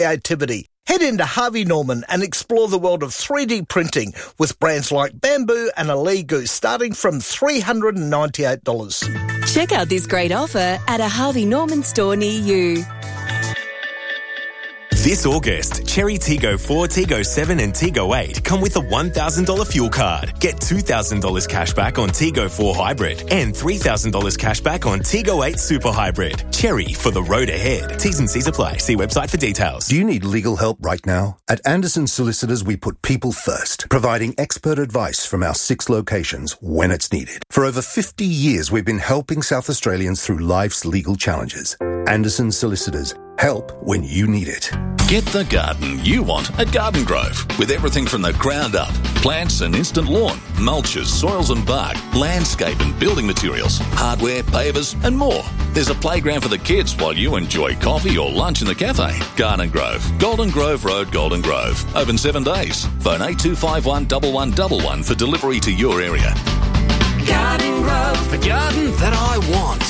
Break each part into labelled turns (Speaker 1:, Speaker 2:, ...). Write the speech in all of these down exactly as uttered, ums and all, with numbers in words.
Speaker 1: creativity. Head into Harvey Norman and explore the world of three D printing with brands like Bamboo and Aligo starting from three hundred ninety-eight dollars.
Speaker 2: Check out this great offer at a Harvey Norman store near you.
Speaker 3: This August, Cherry Tiggo four, Tiggo seven and Tiggo eight come with a one thousand dollars fuel card. Get two thousand dollars cash back on Tiggo four Hybrid and three thousand dollars cash back on Tiggo eight Super Hybrid. Cherry for the road ahead. T's and C's apply. See website for details.
Speaker 4: Do you need legal help right now? At Anderson Solicitors, we put people first, providing expert advice from our six locations when it's needed. For over fifty years, we've been helping South Australians through life's legal challenges. Anderson Solicitors. Help when you need it.
Speaker 5: Get the garden you want at Garden Grove. With everything from the ground up. Plants and instant lawn, mulches, soils and bark, landscape and building materials, hardware, pavers and more. There's a playground for the kids while you enjoy coffee or lunch in the cafe. Garden Grove. Golden Grove Road, Golden Grove. Open seven days. Phone eight two five one, one one one one for delivery to your area.
Speaker 6: Garden Grove. The garden that I want.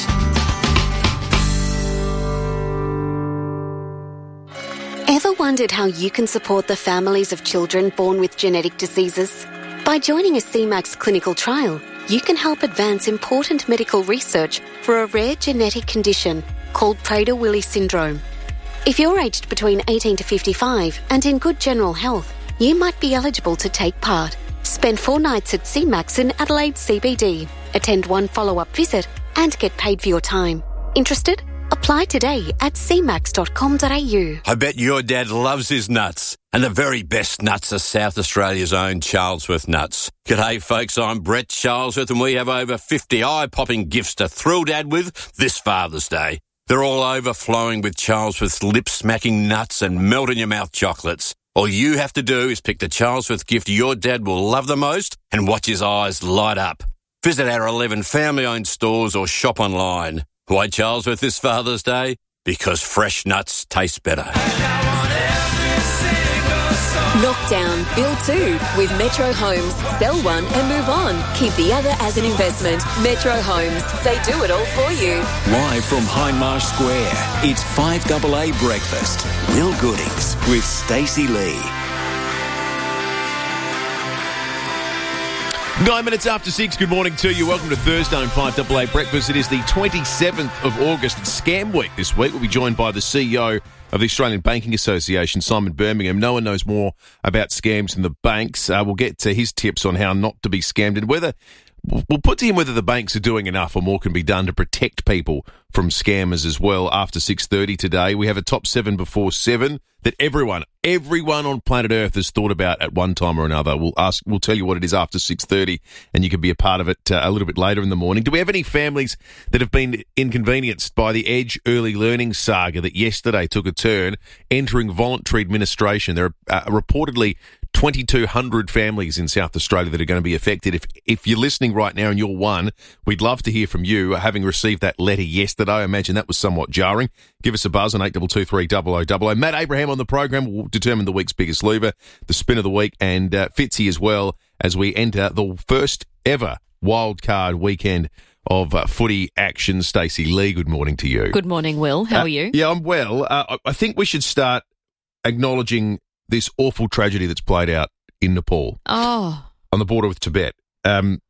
Speaker 7: Ever wondered how you can support the families of children born with genetic diseases? By joining a C MAX clinical trial, you can help advance important medical research for a rare genetic condition called Prader-Willi syndrome. If you're aged between eighteen to fifty-five and in good general health, you might be eligible to take part. Spend four nights at C MAX in Adelaide C B D, attend one follow-up visit and get paid for your time. Interested? Apply today at c max dot com dot a u.
Speaker 8: I bet your dad loves his nuts. And the very best nuts are South Australia's own Charlesworth nuts. G'day folks, I'm Brett Charlesworth and we have over fifty eye-popping gifts to thrill Dad with this Father's Day. They're all overflowing with Charlesworth's lip-smacking nuts and melt-in-your-mouth chocolates. All you have to do is pick the Charlesworth gift your dad will love the most and watch his eyes light up. Visit our eleven family-owned stores or shop online. Why Charlesworth this Father's Day? Because fresh nuts taste better.
Speaker 2: Knock down, build two with Metro Homes. Sell one and move on. Keep the other as an investment. Metro Homes. They do it all for you.
Speaker 5: Live from Hindmarsh Square, it's five A A Breakfast. Will Goodings with Stacey Lee.
Speaker 9: Nine minutes after six, good morning to you. Welcome to Thursday on five A A Breakfast. It is the twenty-seventh of August. It's Scam Week this week. We'll be joined by the C E O of the Australian Banking Association, Simon Birmingham. No one knows more about scams than the banks. Uh, we'll get to his tips on how not to be scammed and whether we'll put to him whether the banks are doing enough or more can be done to protect people from scammers as well. After six thirty today, we have a top seven before seven that everyone, everyone on planet Earth has thought about at one time or another. We'll ask, we'll tell you what it is after six thirty, and you can be a part of it uh, a little bit later in the morning. Do we have any families that have been inconvenienced by the Edge early learning saga that yesterday took a turn, entering voluntary administration? There are uh, reportedly twenty-two hundred families in South Australia that are going to be affected. If if you're listening right now and you're one, we'd love to hear from you. Having received that letter yesterday, I imagine that was somewhat jarring. Give us a buzz on eight two two three, double oh double oh. Matt Abraham on the program will determine the week's biggest lever, the spin of the week, and uh, Fitzy as well as we enter the first ever wildcard weekend of uh, footy action. Stacey Lee, good morning to you.
Speaker 10: Good morning, Will. How
Speaker 9: uh,
Speaker 10: are you?
Speaker 9: Yeah, I'm well. Uh, I think we should start acknowledging this awful tragedy that's played out in Nepal.
Speaker 10: Oh.
Speaker 9: On the border with Tibet. Um,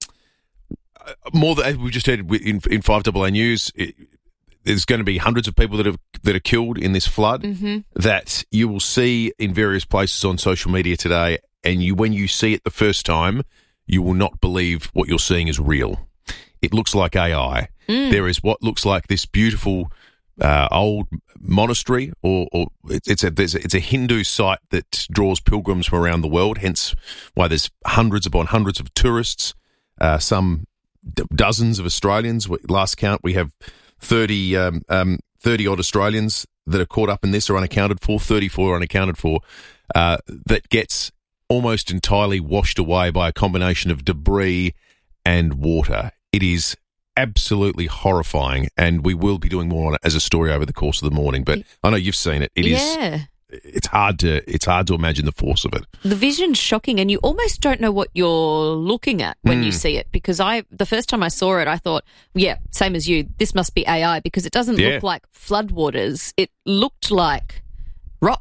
Speaker 9: more than, as we just heard in, in five A A News, it, there's going to be hundreds of people that have that are killed in this flood
Speaker 10: mm-hmm.
Speaker 9: that you will see in various places on social media today, and you when you see it the first time, you will not believe what you're seeing is real. It looks like A I.
Speaker 10: Mm.
Speaker 9: There is what looks like this beautiful uh, old monastery, or, or it's a there's a, it's a Hindu site that draws pilgrims from around the world. Hence, why there's hundreds upon hundreds of tourists, uh, some d- dozens of Australians. Last count, we have thirty um, um, thirty odd Australians that are caught up in this, are unaccounted for. thirty-four unaccounted for. Uh, that gets almost entirely washed away by a combination of debris and water. It is absolutely horrifying, and we will be doing more on it as a story over the course of the morning. But I know you've seen it. It
Speaker 10: yeah.
Speaker 9: is. It's hard to. It's hard to imagine the force of it.
Speaker 10: The vision's shocking, and you almost don't know what you're looking at when mm. you see it. Because I, the first time I saw it, I thought, yeah, same as you. This must be A I because it doesn't
Speaker 9: yeah.
Speaker 10: look like floodwaters. It looked like rock.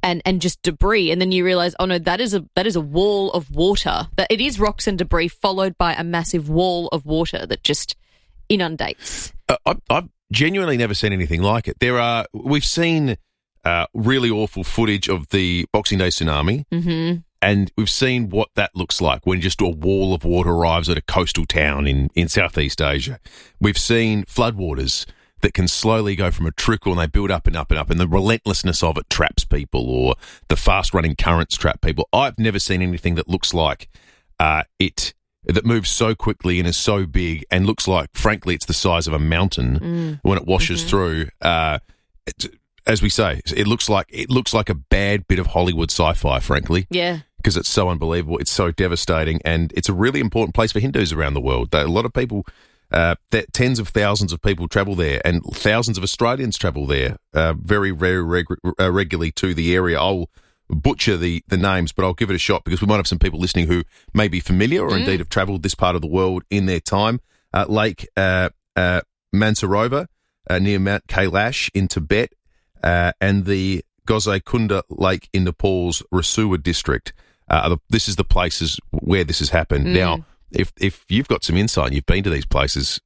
Speaker 10: and, and just debris. And then you realise, oh, no, that is a that is a wall of water. That it is rocks and debris followed by a massive wall of water that just inundates.
Speaker 9: Uh, I, I've genuinely never seen anything like it. There are We've seen uh, really awful footage of the Boxing Day tsunami.
Speaker 10: Mm-hmm.
Speaker 9: And we've seen what that looks like when just a wall of water arrives at a coastal town in, in Southeast Asia. We've seen floodwaters that can slowly go from a trickle and they build up and up and up, and the relentlessness of it traps people, or the fast-running currents trap people. I've never seen anything that looks like uh, it, that moves so quickly and is so big and looks like, frankly, it's the size of a mountain
Speaker 10: mm.
Speaker 9: when it washes
Speaker 10: mm-hmm.
Speaker 9: through. Uh, it's, as we say, it looks like it looks like a bad bit of Hollywood sci-fi, frankly.
Speaker 10: Yeah.
Speaker 9: Because it's so unbelievable, it's so devastating, and it's a really important place for Hindus around the world. A lot of people, uh, that tens of thousands of people travel there, and thousands of Australians travel there uh, very, very reg- uh, regularly to the area. I'll butcher the, the names, but I'll give it a shot because we might have some people listening who may be familiar or mm. indeed have travelled this part of the world in their time. Uh, Lake uh, uh, Mansarovar uh, near Mount Kailash in Tibet, uh, and the Gozai Kunda Lake in Nepal's Rasuwa district. Uh, this is the places where this has happened.
Speaker 10: Mm.
Speaker 9: Now, if if you've got some insight and you've been to these places,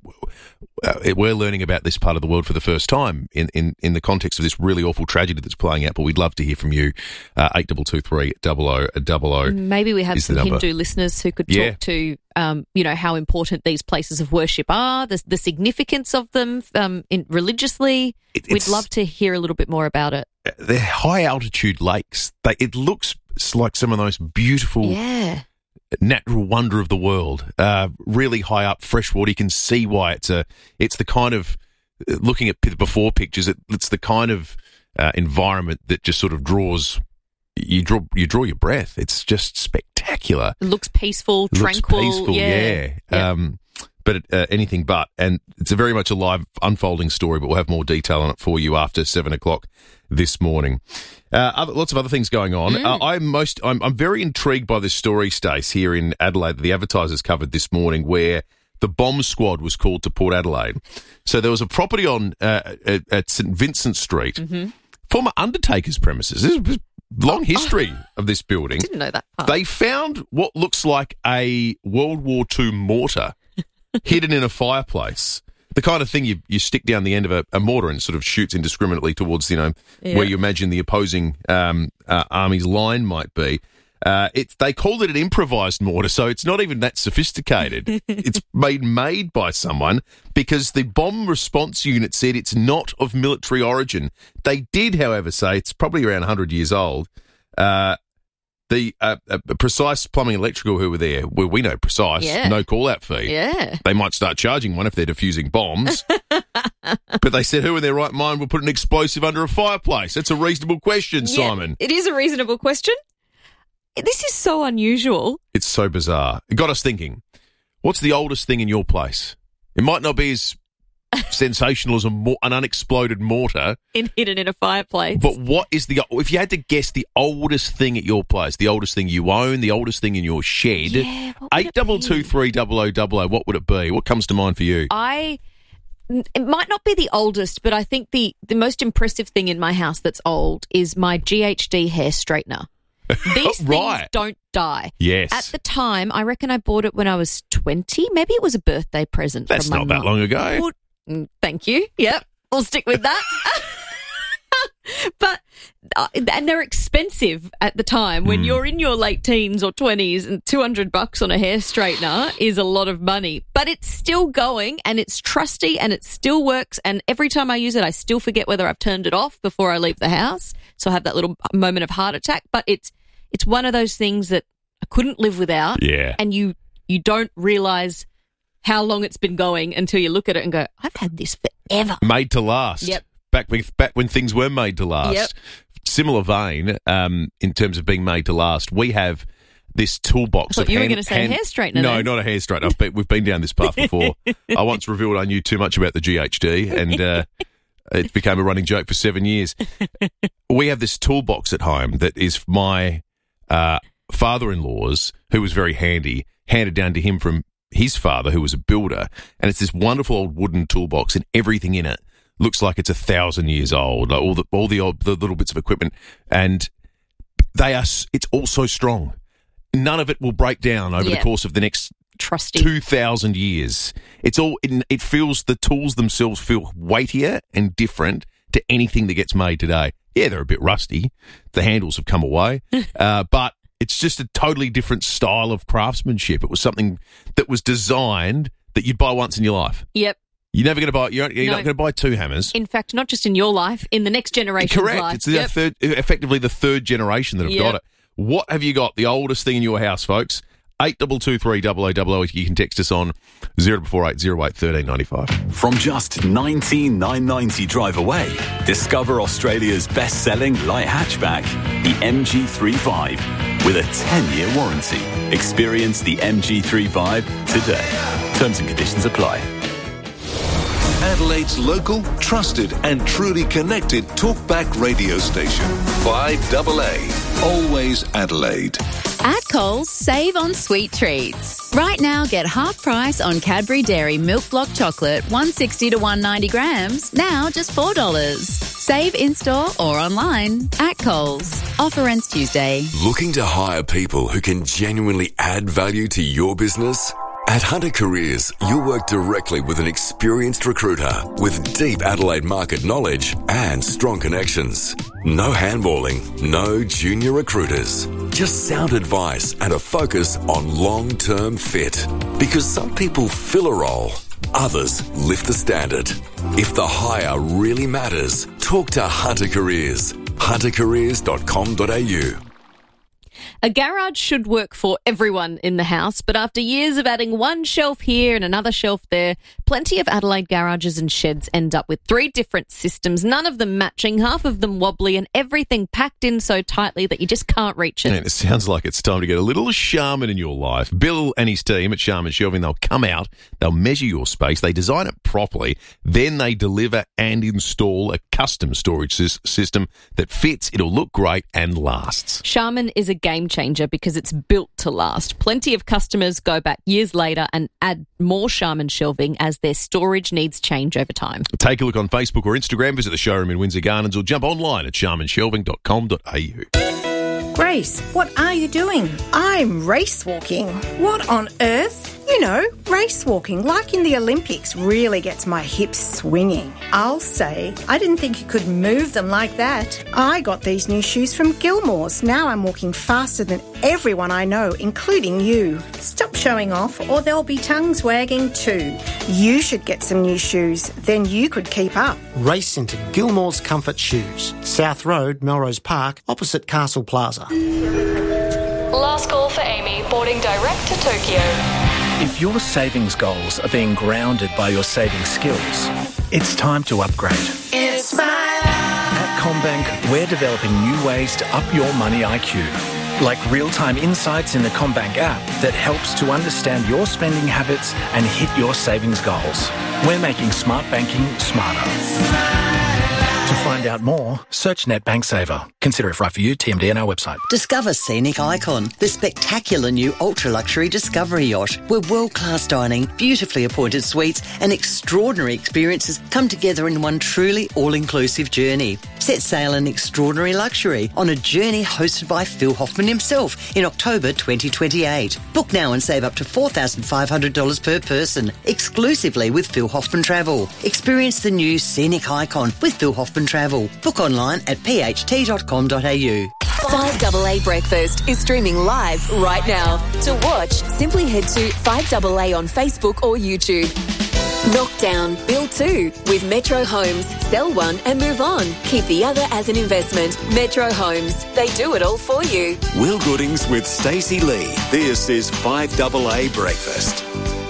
Speaker 9: uh, we're learning about this part of the world for the first time in, in, in the context of this really awful tragedy that's playing out, but we'd love to hear from you. Uh, eight two two three, double oh, double oh.
Speaker 10: Maybe we have some
Speaker 9: number.
Speaker 10: Hindu listeners who could
Speaker 9: yeah.
Speaker 10: talk to, um, you know, how important these places of worship are, the, the significance of them um, in, religiously.
Speaker 9: It,
Speaker 10: We'd love to hear a little bit more about it.
Speaker 9: They're high-altitude lakes. They, it looks like some of the most beautiful
Speaker 10: yeah.
Speaker 9: natural wonder of the world. Uh, really high up, fresh water. You can see why it's a. It's the kind of, looking at the before pictures, it, it's the kind of uh, environment that just sort of draws, you draw you draw your breath. It's just spectacular.
Speaker 10: It looks peaceful,
Speaker 9: it
Speaker 10: tranquil.
Speaker 9: Looks peaceful, yeah.
Speaker 10: yeah.
Speaker 9: yeah. Um, but uh, anything but. And it's a very much a live, unfolding story, but we'll have more detail on it for you after seven o'clock this morning. Uh, other, lots of other things going on.
Speaker 10: Mm.
Speaker 9: Uh, I'm most, I'm, I'm very intrigued by this story, Stace, here in Adelaide that the Advertisers covered this morning, where the bomb squad was called to Port Adelaide. So there was a property on uh, at, at St Vincent Street,
Speaker 10: mm-hmm.
Speaker 9: former Undertaker's premises. There's a long history oh, of this building.
Speaker 10: Didn't know that part.
Speaker 9: They found what looks like a World War Two mortar hidden in a fireplace. The kind of thing you, you stick down the end of a, a mortar and sort of shoots indiscriminately towards, you know, yeah. where you imagine the opposing um, uh, army's line might be. Uh, it's they called it an improvised mortar, so it's not even that sophisticated. It's made made by someone because the bomb response unit said it's not of military origin. They did, however, say it's probably around one hundred years old. Uh, the uh, uh, Precise Plumbing Electrical who were there, well, we know Precise,
Speaker 10: yeah.
Speaker 9: no call-out fee.
Speaker 10: Yeah.
Speaker 9: They might start charging one if they're defusing bombs. But they said, who in their right mind would put an explosive under a fireplace? That's a reasonable question,
Speaker 10: yeah,
Speaker 9: Simon.
Speaker 10: It is a reasonable question. This is so unusual.
Speaker 9: It's so bizarre. It got us thinking, what's the oldest thing in your place? It might not be as sensational as a mor- an unexploded mortar.
Speaker 10: In, hidden in a fireplace.
Speaker 9: But what is the, if you had to guess the oldest thing at your place, the oldest thing you own, the oldest thing in your shed,
Speaker 10: yeah,
Speaker 9: eight double two three double o double o, what would it be? What comes to mind for you?
Speaker 10: I, it might not be the oldest, but I think the, the most impressive thing in my house that's old is my G H D hair straightener. These
Speaker 9: right.
Speaker 10: things don't die.
Speaker 9: Yes.
Speaker 10: At the time, I reckon I bought it when I was twenty. Maybe it was a birthday present.
Speaker 9: That's
Speaker 10: from my
Speaker 9: not that
Speaker 10: mum.
Speaker 9: long ago.
Speaker 10: Well, thank you. Yep. We'll stick with that. But, uh, and they're expensive at the time. When mm. you're in your late teens or twenties, and two hundred bucks on a hair straightener is a lot of money. But it's still going and it's trusty and it still works. And every time I use it, I still forget whether I've turned it off before I leave the house. So I have that little moment of heart attack. But it's it's one of those things that I couldn't live without.
Speaker 9: Yeah.
Speaker 10: And you you don't realise how long it's been going until you look at it and go, I've had this forever.
Speaker 9: Made to last.
Speaker 10: Yep.
Speaker 9: Back, with, back when things were made to last.
Speaker 10: Yep.
Speaker 9: Similar vein, um, in terms of being made to last, we have this toolbox.
Speaker 10: I thought
Speaker 9: of
Speaker 10: you
Speaker 9: hand,
Speaker 10: were going to say
Speaker 9: hand,
Speaker 10: hair straightener.
Speaker 9: No,
Speaker 10: then.
Speaker 9: not a hair straightener. I've been, we've been down this path before. I once revealed I knew too much about the G H D, and uh, it became a running joke for seven years. We have this toolbox at home that is my uh, father-in-law's, who was very handy, handed down to him from his father, who was a builder, and it's this wonderful old wooden toolbox, and everything in it looks like it's a thousand years old. Like all the all the old the little bits of equipment, and they are. It's all so strong. None of it will break down over
Speaker 10: Yeah.
Speaker 9: the course of the next
Speaker 10: Trusty.
Speaker 9: two thousand years. It's all. It, it feels the tools themselves feel weightier and different to anything that gets made today. Yeah, they're a bit rusty. The handles have come away, uh, but it's just a totally different style of craftsmanship. It was something that was designed that you'd buy once in your life.
Speaker 10: Yep.
Speaker 9: You're never going to buy. You're, you're
Speaker 10: No.
Speaker 9: not going to buy two hammers.
Speaker 10: In fact, not just in your life, in the next generation's
Speaker 9: Correct.
Speaker 10: life.
Speaker 9: It's the
Speaker 10: Yep.
Speaker 9: third, effectively the third generation that have
Speaker 10: Yep.
Speaker 9: got it. What have you got? The oldest thing in your house, folks. Eight double two three double o double o. You can text us on zero four eight zero eight thirteen ninety five.
Speaker 11: From just nineteen thousand nine hundred ninety drive away, discover Australia's best-selling light hatchback, the M G thirty-five, with a ten-year warranty. Experience the M G thirty-five today. Terms and conditions apply.
Speaker 12: Adelaide's local, trusted and truly connected talkback radio station. five double A. Always Adelaide.
Speaker 13: At Coles, save on sweet treats. Right now, get half price on Cadbury Dairy Milk Block Chocolate, one sixty to one ninety grams, now just four dollars. Save in-store or online at Coles. Offer ends Tuesday.
Speaker 14: Looking to hire people who can genuinely add value to your business? At Hunter Careers, you'll work directly with an experienced recruiter with deep Adelaide market knowledge and strong connections. No handballing, no junior recruiters. Just sound advice and a focus on long-term fit. Because some people fill a role, others lift the standard. If the hire really matters, talk to Hunter Careers. hunter careers dot com dot a u.
Speaker 10: A garage should work for everyone in the house, but after years of adding one shelf here and another shelf there, plenty of Adelaide garages and sheds end up with three different systems, none of them matching, half of them wobbly, and everything packed in so tightly that you just can't reach it.
Speaker 9: And it sounds like it's time to get a little Charmin in your life. Bill and his team at Charmin Shelving, they'll come out, they'll measure your space, they design it properly, then they deliver and install a custom storage sys- system that fits, it'll look great and lasts.
Speaker 10: Charmin is a game changer because it's built to last. Plenty of customers go back years later and add more Charmin shelving as their storage needs change over time.
Speaker 9: Take a look on Facebook or Instagram, visit the showroom in Windsor Gardens, or jump online at charmin shelving dot com dot a u.
Speaker 15: Grace, what are you doing? I'm race walking. What on earth? You know, race walking, like in the Olympics, really gets my hips swinging. I'll say, I didn't think you could move them like that. I got these new shoes from Gilmore's. Now I'm walking faster than everyone I know, including you. Stop showing off or there'll be tongues wagging too. You should get some new shoes, then you could keep up.
Speaker 16: Race into Gilmore's Comfort Shoes, South Road, Melrose Park, opposite Castle Plaza.
Speaker 17: Last call for Amy, boarding direct to Tokyo.
Speaker 18: If your savings goals are being grounded by your saving skills, it's time to upgrade.
Speaker 17: It's my life.
Speaker 18: At CommBank, we're developing new ways to up your money I Q. Like real-time insights in the CommBank app that helps to understand your spending habits and hit your savings goals. We're making smart banking smarter. To find out more, search NetBank Saver. Consider if right for you, T M D and our website.
Speaker 19: Discover Scenic Icon, the spectacular new ultra-luxury Discovery yacht, where world-class dining, beautifully appointed suites and extraordinary experiences come together in one truly all-inclusive journey. Set sail in extraordinary luxury on a journey hosted by Phil Hoffman himself in October twenty twenty-eight. Book now and save up to four thousand five hundred dollars per person, exclusively with Phil Hoffman Travel. Experience the new Scenic Icon with Phil Hoffman Travel. Book online at p h t dot com dot a u.
Speaker 2: five double A Breakfast is streaming live right now. To watch, simply head to five double A on Facebook or YouTube. Knock down, build two with Metro Homes. Sell one and move on. Keep the other as an investment. Metro Homes. They do it all for you.
Speaker 11: Will Goodings with Stacey Lee. This is five double A Breakfast.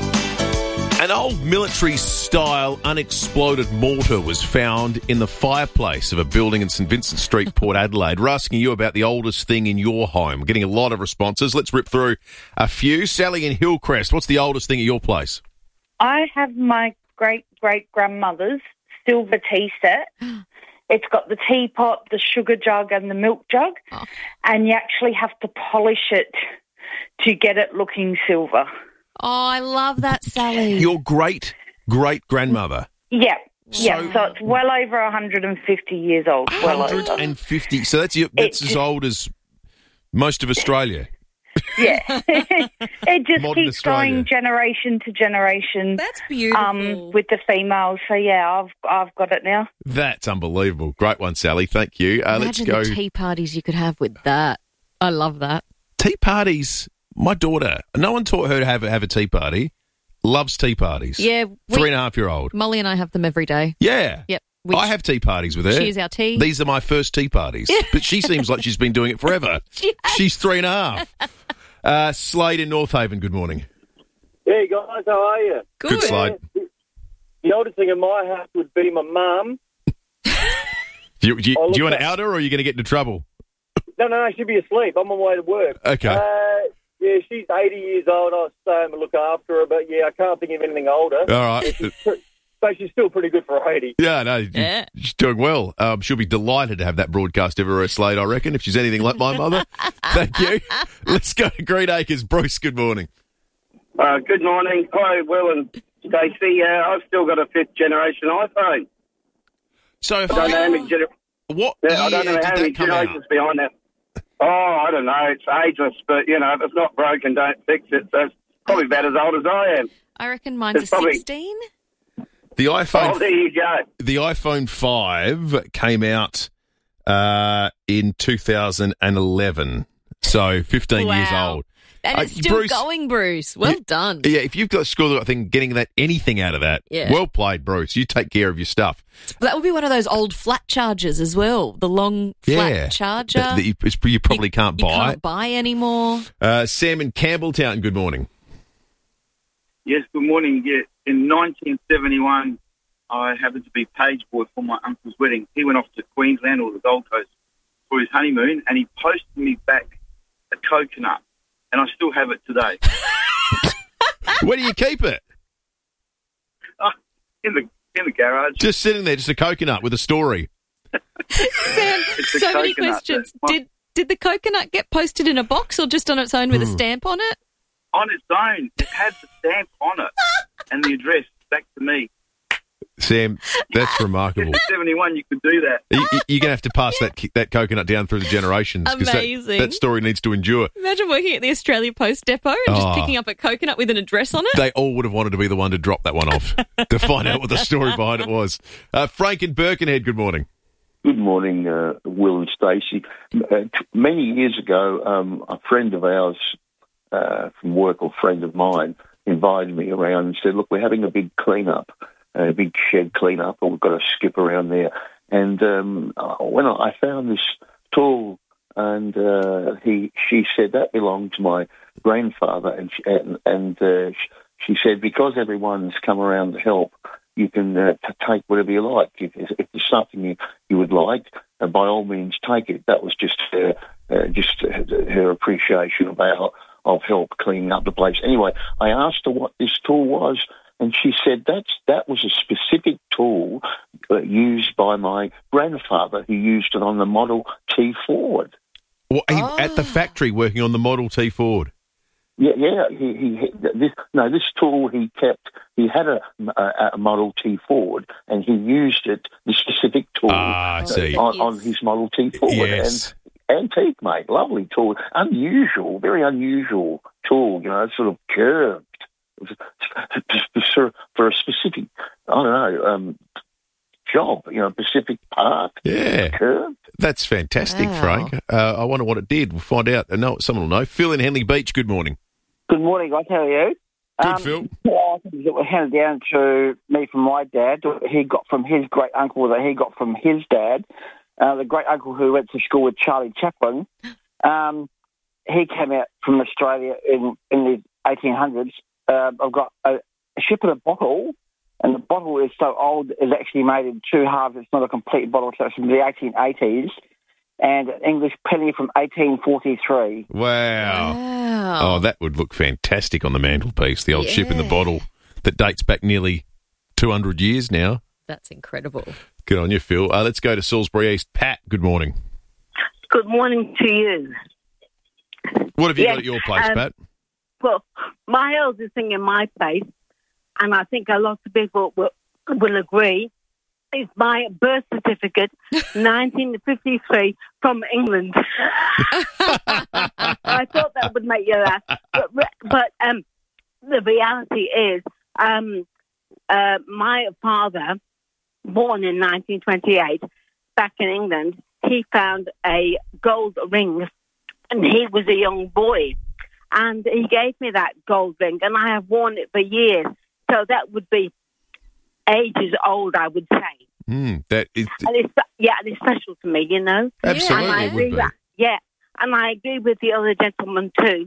Speaker 9: An old military-style unexploded mortar was found in the fireplace of a building in St Vincent Street, Port Adelaide. We're asking you about the oldest thing in your home. We're getting a lot of responses. Let's rip through a few. Sally in Hillcrest, what's the oldest thing at your place?
Speaker 20: I have my great-great-grandmother's silver tea set. It's got the teapot, the sugar jug and the milk jug, oh. and you actually have to polish it to get it looking silver.
Speaker 10: Oh, I love that, Sally.
Speaker 9: Your great-great-grandmother?
Speaker 20: Yeah, Yeah, so it's well over one hundred fifty years old. Well
Speaker 9: one
Speaker 20: over.
Speaker 9: hundred fifty. So that's your, that's
Speaker 20: It
Speaker 9: as
Speaker 20: just-
Speaker 9: old as most of Australia.
Speaker 20: Yeah. It just
Speaker 9: Modern
Speaker 20: keeps
Speaker 9: Australia.
Speaker 20: going generation to generation.
Speaker 10: That's beautiful.
Speaker 20: Um, with the females. So, yeah, I've I've got it now.
Speaker 9: That's unbelievable. Great one, Sally. Thank you. Uh, let's
Speaker 10: Imagine
Speaker 9: go.
Speaker 10: the tea parties you could have with that. I love that.
Speaker 9: Tea parties. My daughter, no one taught her to have, have a tea party. Loves tea parties.
Speaker 10: Yeah. we-
Speaker 9: Three and a half year old.
Speaker 10: Molly and I have them every day.
Speaker 9: Yeah.
Speaker 10: Yep.
Speaker 9: I have tea parties with her.
Speaker 10: She is our tea.
Speaker 9: These are my first tea parties. But she seems like she's been doing it forever.
Speaker 10: She has.
Speaker 9: She's three and a half. Uh, Slade in North Haven, good morning.
Speaker 21: Hey guys, how are you?
Speaker 9: Good, Good, Slade.
Speaker 21: The oldest thing in my house would be my mum.
Speaker 9: Do you, do you,
Speaker 21: Oh, look
Speaker 9: do you want to
Speaker 21: at-
Speaker 9: out her or are you going to get into trouble?
Speaker 21: No, no, no, she'd be asleep. I'm on my way to work.
Speaker 9: Okay.
Speaker 21: Uh, yeah, she's eighty years old. I stay home and look after her, but yeah, I can't think of anything older.
Speaker 9: All right.
Speaker 21: Yeah, she's pre- so she's still pretty good for eighty.
Speaker 9: Yeah, no, you- she's doing well. Um, she'll be delighted to have that broadcast everywhere, Slade, I reckon, if she's anything like my mother. Thank you. Let's go to Green Acres. Bruce, good morning.
Speaker 22: Uh, good morning. Hi, Will and Stacey. Uh, I've still got a fifth generation iPhone.
Speaker 9: So if
Speaker 22: I don't know how
Speaker 9: I-
Speaker 22: many, gener-
Speaker 9: what
Speaker 22: yeah, I don't
Speaker 9: year
Speaker 22: know
Speaker 9: did
Speaker 22: how
Speaker 9: that
Speaker 22: many
Speaker 9: come out?
Speaker 22: generations behind that. Oh, I don't know. It's ageless, but, you know, if it's not broken, don't fix it. So it's probably about as old as I am.
Speaker 10: I reckon mine's
Speaker 22: It's
Speaker 10: a
Speaker 22: probably-
Speaker 10: sixteen.
Speaker 9: The iPhone
Speaker 22: Oh, there you go.
Speaker 9: The iPhone five came out uh, in two thousand eleven, so fifteen years
Speaker 10: Wow.
Speaker 9: old.
Speaker 10: And
Speaker 9: Uh,
Speaker 10: it's still
Speaker 9: Bruce-
Speaker 10: going, Bruce. Well done.
Speaker 9: Yeah, if you've got school, I think getting that anything out of that,
Speaker 10: Yeah.
Speaker 9: well played, Bruce. You take care of your stuff.
Speaker 10: That would be one of those old flat chargers as well. The long flat
Speaker 9: yeah,
Speaker 10: charger.
Speaker 9: that, that you, it's- you probably can't
Speaker 10: you
Speaker 9: buy.
Speaker 10: can't buy anymore.
Speaker 9: Uh, Sam in Campbelltown, good morning.
Speaker 23: Yes, good morning. Yeah, in nineteen seventy-one, I happened to be page boy for my uncle's wedding. He went off to Queensland or the Gold Coast for his honeymoon, and he posted me back a coconut, and I still have it today.
Speaker 9: Where do you keep it?
Speaker 23: Ah, in the in the garage.
Speaker 9: Just sitting there, just a coconut with a story.
Speaker 10: Sam,
Speaker 23: It's a
Speaker 10: so many
Speaker 23: coconut.
Speaker 10: questions.
Speaker 23: That's my-
Speaker 10: Did did the coconut get posted in a box or just on its own with a
Speaker 9: Hmm.
Speaker 10: stamp on it?
Speaker 23: On its own, it had the stamp on it and the address back to me.
Speaker 9: Sam, that's remarkable.
Speaker 23: In seventy-one, you could do that.
Speaker 9: You, you- you're going to have to pass that that coconut down through the generations because that,
Speaker 10: Amazing.
Speaker 9: that story needs to endure.
Speaker 10: Imagine working at the Australia Post Depot and just
Speaker 9: Oh.
Speaker 10: picking up a coconut with an address on it.
Speaker 9: They all would have wanted to be the one to drop that one off to find out what the story behind it was. Uh, Frank in Birkenhead, good morning.
Speaker 24: Good morning, uh, Will and Stacey. Uh, t- many years ago, um, a friend of ours uh, from work, or friend of mine, invited me around and said, look, we're having a big clean-up, a big shed clean-up, and we've got to skip around there. And um, uh, when I I found this tool, and uh, he, she said that belonged to my grandfather, and she, and, and uh, she said, because everyone's come around to help, you can uh, t- take whatever you like. If, if there's something you, you would like, uh, by all means, take it. That was just her, uh, just her, her appreciation about of help cleaning up the place. Anyway, I asked her what this tool was, and she said that's that was a specific tool uh, used by my grandfather, who used it on the Model T Ford.
Speaker 9: Well, he, At the factory working on the Model T Ford.
Speaker 24: Yeah, yeah. He, he, he this no, this tool he kept. He had a, a, a Model T Ford, and he used it. The specific tool
Speaker 9: Ah, I see.
Speaker 24: on, on his Model T Ford.
Speaker 9: Yes.
Speaker 24: And antique, mate. Lovely tool. Unusual, very unusual tool. You know, sort of curved for a specific. I don't know. Um, job. You know, specific part.
Speaker 9: Yeah.
Speaker 24: Curved.
Speaker 9: That's fantastic,
Speaker 24: Wow.
Speaker 9: Frank. Uh, I wonder what it did. We'll find out. I know someone will know. Phil in Henley Beach, good morning.
Speaker 25: Good morning, guys. How are you?
Speaker 9: Good, Phil.
Speaker 25: Well, it was handed down to me from my dad. He got from his great uncle that he got from his dad. Uh, the great uncle who went to school with Charlie Chaplin. Um, he came out from Australia in, in the eighteen hundreds. Uh, I've got a, a ship in a bottle, and the bottle is so old it's actually made in two halves. It's not a complete bottle, so it's from the eighteen eighties. And an English penny from eighteen forty-three.
Speaker 9: Wow. Oh, that would look fantastic on the mantelpiece. The old ship in the bottle that dates back nearly two hundred years now.
Speaker 10: That's incredible.
Speaker 9: Good on you, Phil. Uh, let's go to Salisbury East. Pat, good morning.
Speaker 26: Good morning to you.
Speaker 9: What have you
Speaker 26: Yes,
Speaker 9: got at your place,
Speaker 26: um,
Speaker 9: Pat?
Speaker 26: Well, my eldest thing in my place, and I think a lot of people will, will agree, is my birth certificate, nineteen fifty-three, from England. I thought that would make you laugh. But, but um, the reality is, um, uh, my father, born in nineteen twenty-eight, back in England, he found a gold ring, and he was a young boy. And he gave me that gold ring, and I have worn it for years. So that would be ages old, I would say.
Speaker 9: Mm, that is,
Speaker 26: and it's, yeah, and it's special to me, you know.
Speaker 9: Absolutely,
Speaker 26: and I
Speaker 9: it would
Speaker 26: agree
Speaker 9: be.
Speaker 26: That, yeah, and I agree with the other gentleman too.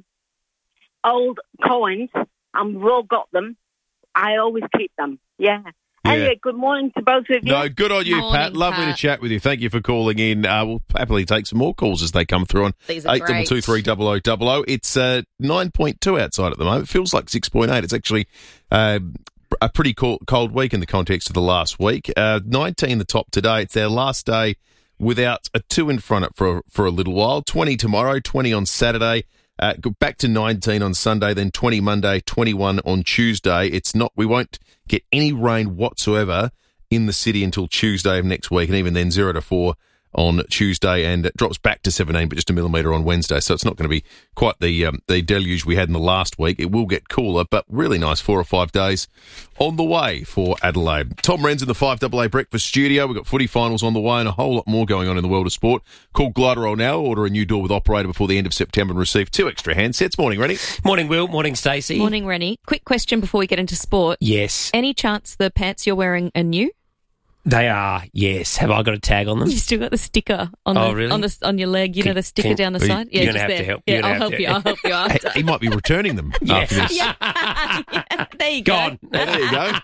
Speaker 26: Old coins, and we've all got them. I always keep them. Yeah.
Speaker 9: Yeah.
Speaker 26: Anyway, good morning to both of you.
Speaker 9: No, good on you,
Speaker 26: Morning,
Speaker 9: Pat. Lovely
Speaker 26: Pat.
Speaker 9: to chat with you. Thank you for calling in. Uh, we'll happily take some more calls as they come through on
Speaker 10: These are
Speaker 9: eight double two three double o double o. It's uh, nine point two outside at the moment. It feels like six point eight. It's actually uh, a pretty cold, cold week in the context of the last week. Uh, nineteen the top today. It's our last day without a two in front for for a little while. twenty tomorrow, twenty on Saturday. Uh, go back to nineteen on Sunday, then twenty Monday, twenty-one on Tuesday. It's not. We won't get any rain whatsoever in the city until Tuesday of next week, and even then zero to four on Tuesday, and it drops back to seventeen, but just a millimetre on Wednesday. So it's not going to be quite the um, the deluge we had in the last week. It will get cooler, but really nice four or five days on the way for Adelaide. Tom Wren's in the five double A Breakfast Studio. We've got footy finals on the way and a whole lot more going on in the world of sport. Call Gliderol now. Order a new door with operator before the end of September and receive two extra handsets. Morning, Rennie.
Speaker 1: Morning, Will. Morning, Stacey.
Speaker 10: Morning, Rennie. Quick question before we get into sport.
Speaker 1: Yes.
Speaker 10: Any chance the pants you're wearing are new?
Speaker 1: They are, yes. Have I got a tag on them?
Speaker 10: You've still got the sticker on
Speaker 1: Oh,
Speaker 10: the
Speaker 1: really?
Speaker 10: on the on your leg. You
Speaker 1: Can-
Speaker 10: know the sticker
Speaker 1: can-
Speaker 10: down the
Speaker 1: Are you-
Speaker 10: side.
Speaker 1: you're
Speaker 10: Yeah,
Speaker 1: gonna
Speaker 10: just
Speaker 1: have to
Speaker 10: there.
Speaker 1: help-
Speaker 10: Yeah,
Speaker 1: you're gonna
Speaker 10: I'll
Speaker 1: have
Speaker 10: help
Speaker 1: to-
Speaker 10: you. I'll help you after.
Speaker 9: He might be returning them after this.
Speaker 10: Yeah, there you go.
Speaker 1: Gone.
Speaker 9: There you go.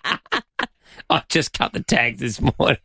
Speaker 1: I just cut the tags this morning.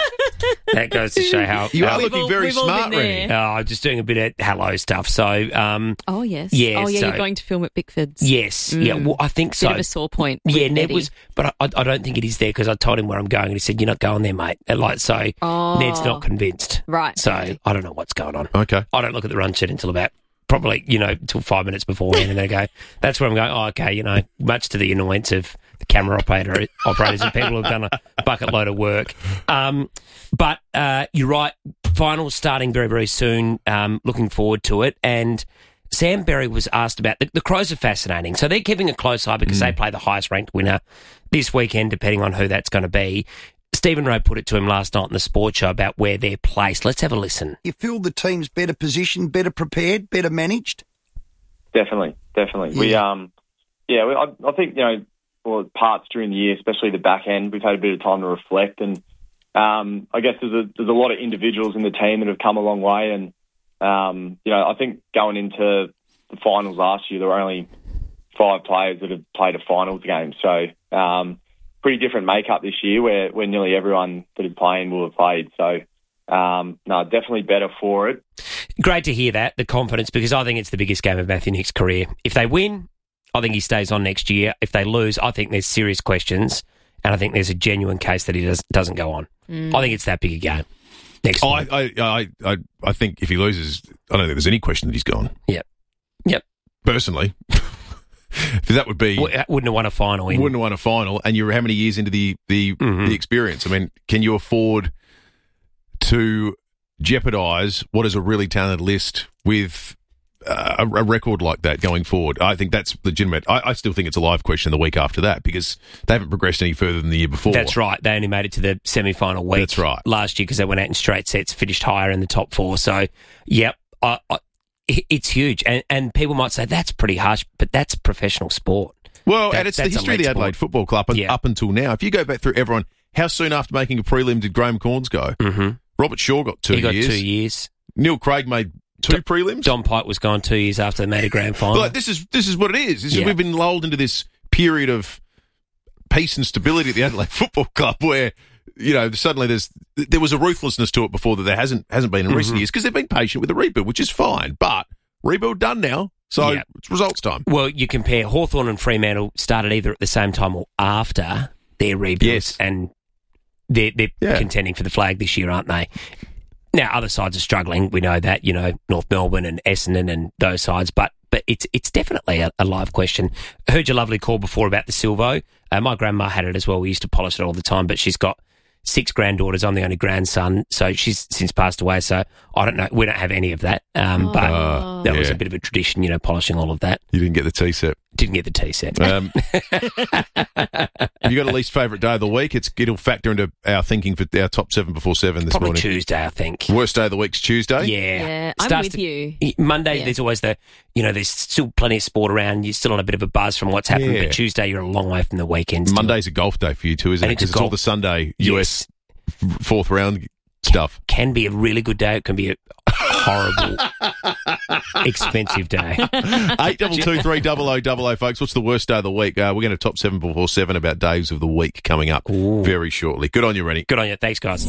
Speaker 1: That goes to show how...
Speaker 9: You are
Speaker 1: how-
Speaker 9: looking very
Speaker 10: we've all
Speaker 9: smart,
Speaker 10: been
Speaker 9: Rennie.
Speaker 10: there.
Speaker 1: Oh, I'm just doing a bit of hello stuff. So, um,
Speaker 10: Oh yes.
Speaker 1: Yeah,
Speaker 10: Oh yeah.
Speaker 1: so-
Speaker 10: You're going to film at Bickford's.
Speaker 1: yes.
Speaker 10: Mm.
Speaker 1: Yeah, well, I think so.
Speaker 10: Bit of a sore point. with
Speaker 1: Yeah, Ned
Speaker 10: Eddie.
Speaker 1: was, but I, I don't think it is there because I told him where I'm going and he said, "You're not going there, mate." And like, so
Speaker 10: Oh.
Speaker 1: Ned's not convinced.
Speaker 10: Right.
Speaker 1: So
Speaker 10: okay.
Speaker 1: I don't know what's going on.
Speaker 9: Okay.
Speaker 1: I don't look at the run sheet until about probably, you know, until five minutes beforehand, and then I go, that's where I'm going. Oh, okay, you know, much to the annoyance of the camera operator operators and people who've done a bucket load of work. Um, but uh, you're right. Finals starting very, very soon. Um, looking forward to it. And Sam Berry was asked about the, the Crows are fascinating. So they're keeping a close eye because they play the highest ranked winner this weekend, depending on who that's going to be. Stephen Rowe put it to him last night in the sports show about where they're placed. Let's have a listen.
Speaker 3: You feel the team's better positioned, better prepared, better managed?
Speaker 4: Definitely, definitely. We, um, yeah, we, I, I think, you know, well, parts during the year, especially the back end, we've had a bit of time to reflect, and um, I guess there's a there's a lot of individuals in the team that have come a long way, and um, you know, I think going into the finals last year, there were only five players that had played a finals game, so um, pretty different makeup this year, where where nearly everyone that is playing will have played. So. Um, no, definitely better for it.
Speaker 1: Great to hear that, the confidence, because I think it's the biggest game of Matthew Nick's career. If they win, I think he stays on next year. If they lose, I think there's serious questions, and I think there's a genuine case that he does, doesn't go on.
Speaker 10: Mm.
Speaker 1: I think it's that big a game. Next
Speaker 9: I,
Speaker 1: week.
Speaker 9: I, I, I, I think if he loses, I don't think there's any question that he's gone.
Speaker 1: Yep. Yep.
Speaker 9: Personally. Because that would be...
Speaker 1: W- wouldn't have won a final. In,
Speaker 9: Wouldn't have won a final, and you're how many years into the, the,
Speaker 1: Mhm.
Speaker 9: the experience? I mean, can you afford to jeopardise what is a really talented list with uh, a, a record like that going forward? I think that's legitimate. I, I still think it's a live question the week after that because they haven't progressed any further than the year before.
Speaker 1: That's right. They only made it to the semi-final week.
Speaker 9: That's right.
Speaker 1: Last year because they went out in straight sets, finished higher in the top four. So, yep, I, I, it's huge. And, and people might say that's pretty harsh, but that's professional sport.
Speaker 9: Well,
Speaker 1: That-
Speaker 9: and it's the
Speaker 1: that's
Speaker 9: history of
Speaker 1: elite
Speaker 9: the Adelaide
Speaker 1: sport.
Speaker 9: Football Club and
Speaker 1: Yeah.
Speaker 9: up until now. If you go back through everyone, how soon after making a prelim did Graham Corns go?
Speaker 1: Mm-hmm.
Speaker 9: Robert Shaw got two
Speaker 1: he got
Speaker 9: years.
Speaker 1: two years.
Speaker 9: Neil Craig made two prelims.
Speaker 1: Don Pike was gone two years after they made a grand final.
Speaker 9: But this is this is what it is. This is
Speaker 1: Yeah.
Speaker 9: we've been lulled into this period of peace and stability at the Adelaide Football Club, where you know suddenly there's there was a ruthlessness to it before that there hasn't hasn't been in recent
Speaker 1: Mhm.
Speaker 9: years because they've been patient with the rebuild, which is fine. But rebuild done now, so
Speaker 1: Yeah.
Speaker 9: it's results time.
Speaker 1: Well, you compare Hawthorn and Fremantle started either at the same time or after their rebuild,
Speaker 9: Yes.
Speaker 1: and they're, they're
Speaker 9: Yeah.
Speaker 1: contending for the flag this year, aren't they? Now, other sides are struggling. We know that, you know, North Melbourne and Essendon and those sides, but but it's it's definitely a, a live question. I heard your lovely call before about the Silvo. Uh, my grandma had it as well. We used to polish it all the time, but she's got six granddaughters. I'm the only grandson, so she's since passed away. So I don't know. We don't have any of that. Um,
Speaker 9: Oh.
Speaker 1: but
Speaker 9: Oh.
Speaker 1: that was
Speaker 9: Yeah.
Speaker 1: a bit of a tradition, you know, polishing all of that.
Speaker 9: You didn't get the tea set.
Speaker 1: Didn't get the tea set.
Speaker 9: Um, you got a least favourite day of the week? It's it'll factor into our thinking for our top seven before seven this
Speaker 1: Probably
Speaker 9: morning.
Speaker 1: Tuesday, I think.
Speaker 9: Worst day of the week's Tuesday.
Speaker 1: Yeah,
Speaker 10: Yeah, I'm
Speaker 1: Starts
Speaker 10: with
Speaker 1: to-
Speaker 10: you.
Speaker 1: Monday,
Speaker 10: Yeah.
Speaker 1: there's always the, you know, there's still plenty of sport around. You're still on a bit of a buzz from what's happened.
Speaker 9: Yeah.
Speaker 1: But Tuesday, you're a long way from the weekend. still.
Speaker 9: Monday's a golf day for you too, isn't
Speaker 1: And
Speaker 9: it?
Speaker 1: it's a
Speaker 9: 'Cause it's all
Speaker 1: golf-
Speaker 9: the Sunday U S
Speaker 1: Yes.
Speaker 9: f- fourth round stuff.
Speaker 1: Can be a really good day. It can be a horrible, expensive day.
Speaker 9: Eight double two three double o double o, folks. What's the worst day of the week? Uh, we're going to top seven before seven about days of the week coming up very shortly. Good on you, Rennie.
Speaker 1: Good on you. Thanks, guys.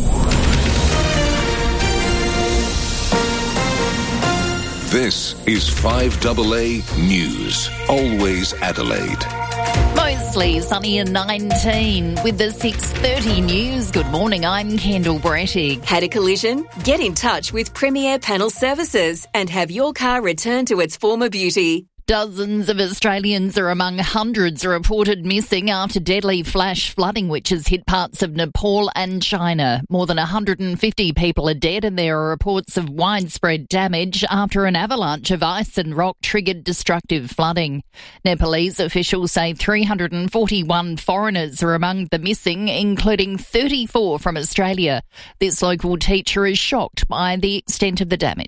Speaker 5: This is five double A News. Always Adelaide.
Speaker 6: Mostly sunny and nineteen with the six thirty news. Good morning, I'm Kendall Brettig.
Speaker 2: Had a collision? Get in touch with Premier Panel Services and have your car returned to its former beauty.
Speaker 6: Dozens of Australians are among hundreds reported missing after deadly flash flooding which has hit parts of Nepal and China. More than one hundred fifty people are dead and there are reports of widespread damage after an avalanche of ice and rock triggered destructive flooding. Nepalese officials say three hundred forty-one foreigners are among the missing, including thirty-four from Australia. This local teacher is shocked by the extent of the damage.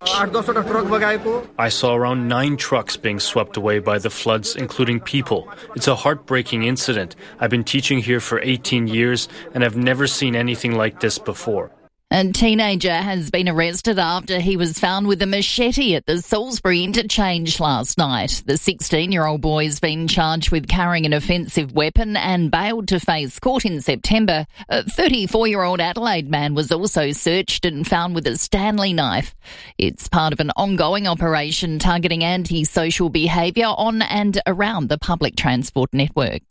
Speaker 7: I saw around nine trucks being swept away by the floods, including people. It's a heartbreaking incident. I've been teaching here for eighteen years and I've never seen anything like this before.
Speaker 6: A teenager has been arrested after he was found with a machete at the Salisbury interchange last night. The sixteen-year-old boy has been charged with carrying an offensive weapon and bailed to face court in September. A thirty-four-year-old Adelaide man was also searched and found with a Stanley knife. It's part of an ongoing operation targeting antisocial behaviour on and around the public transport network.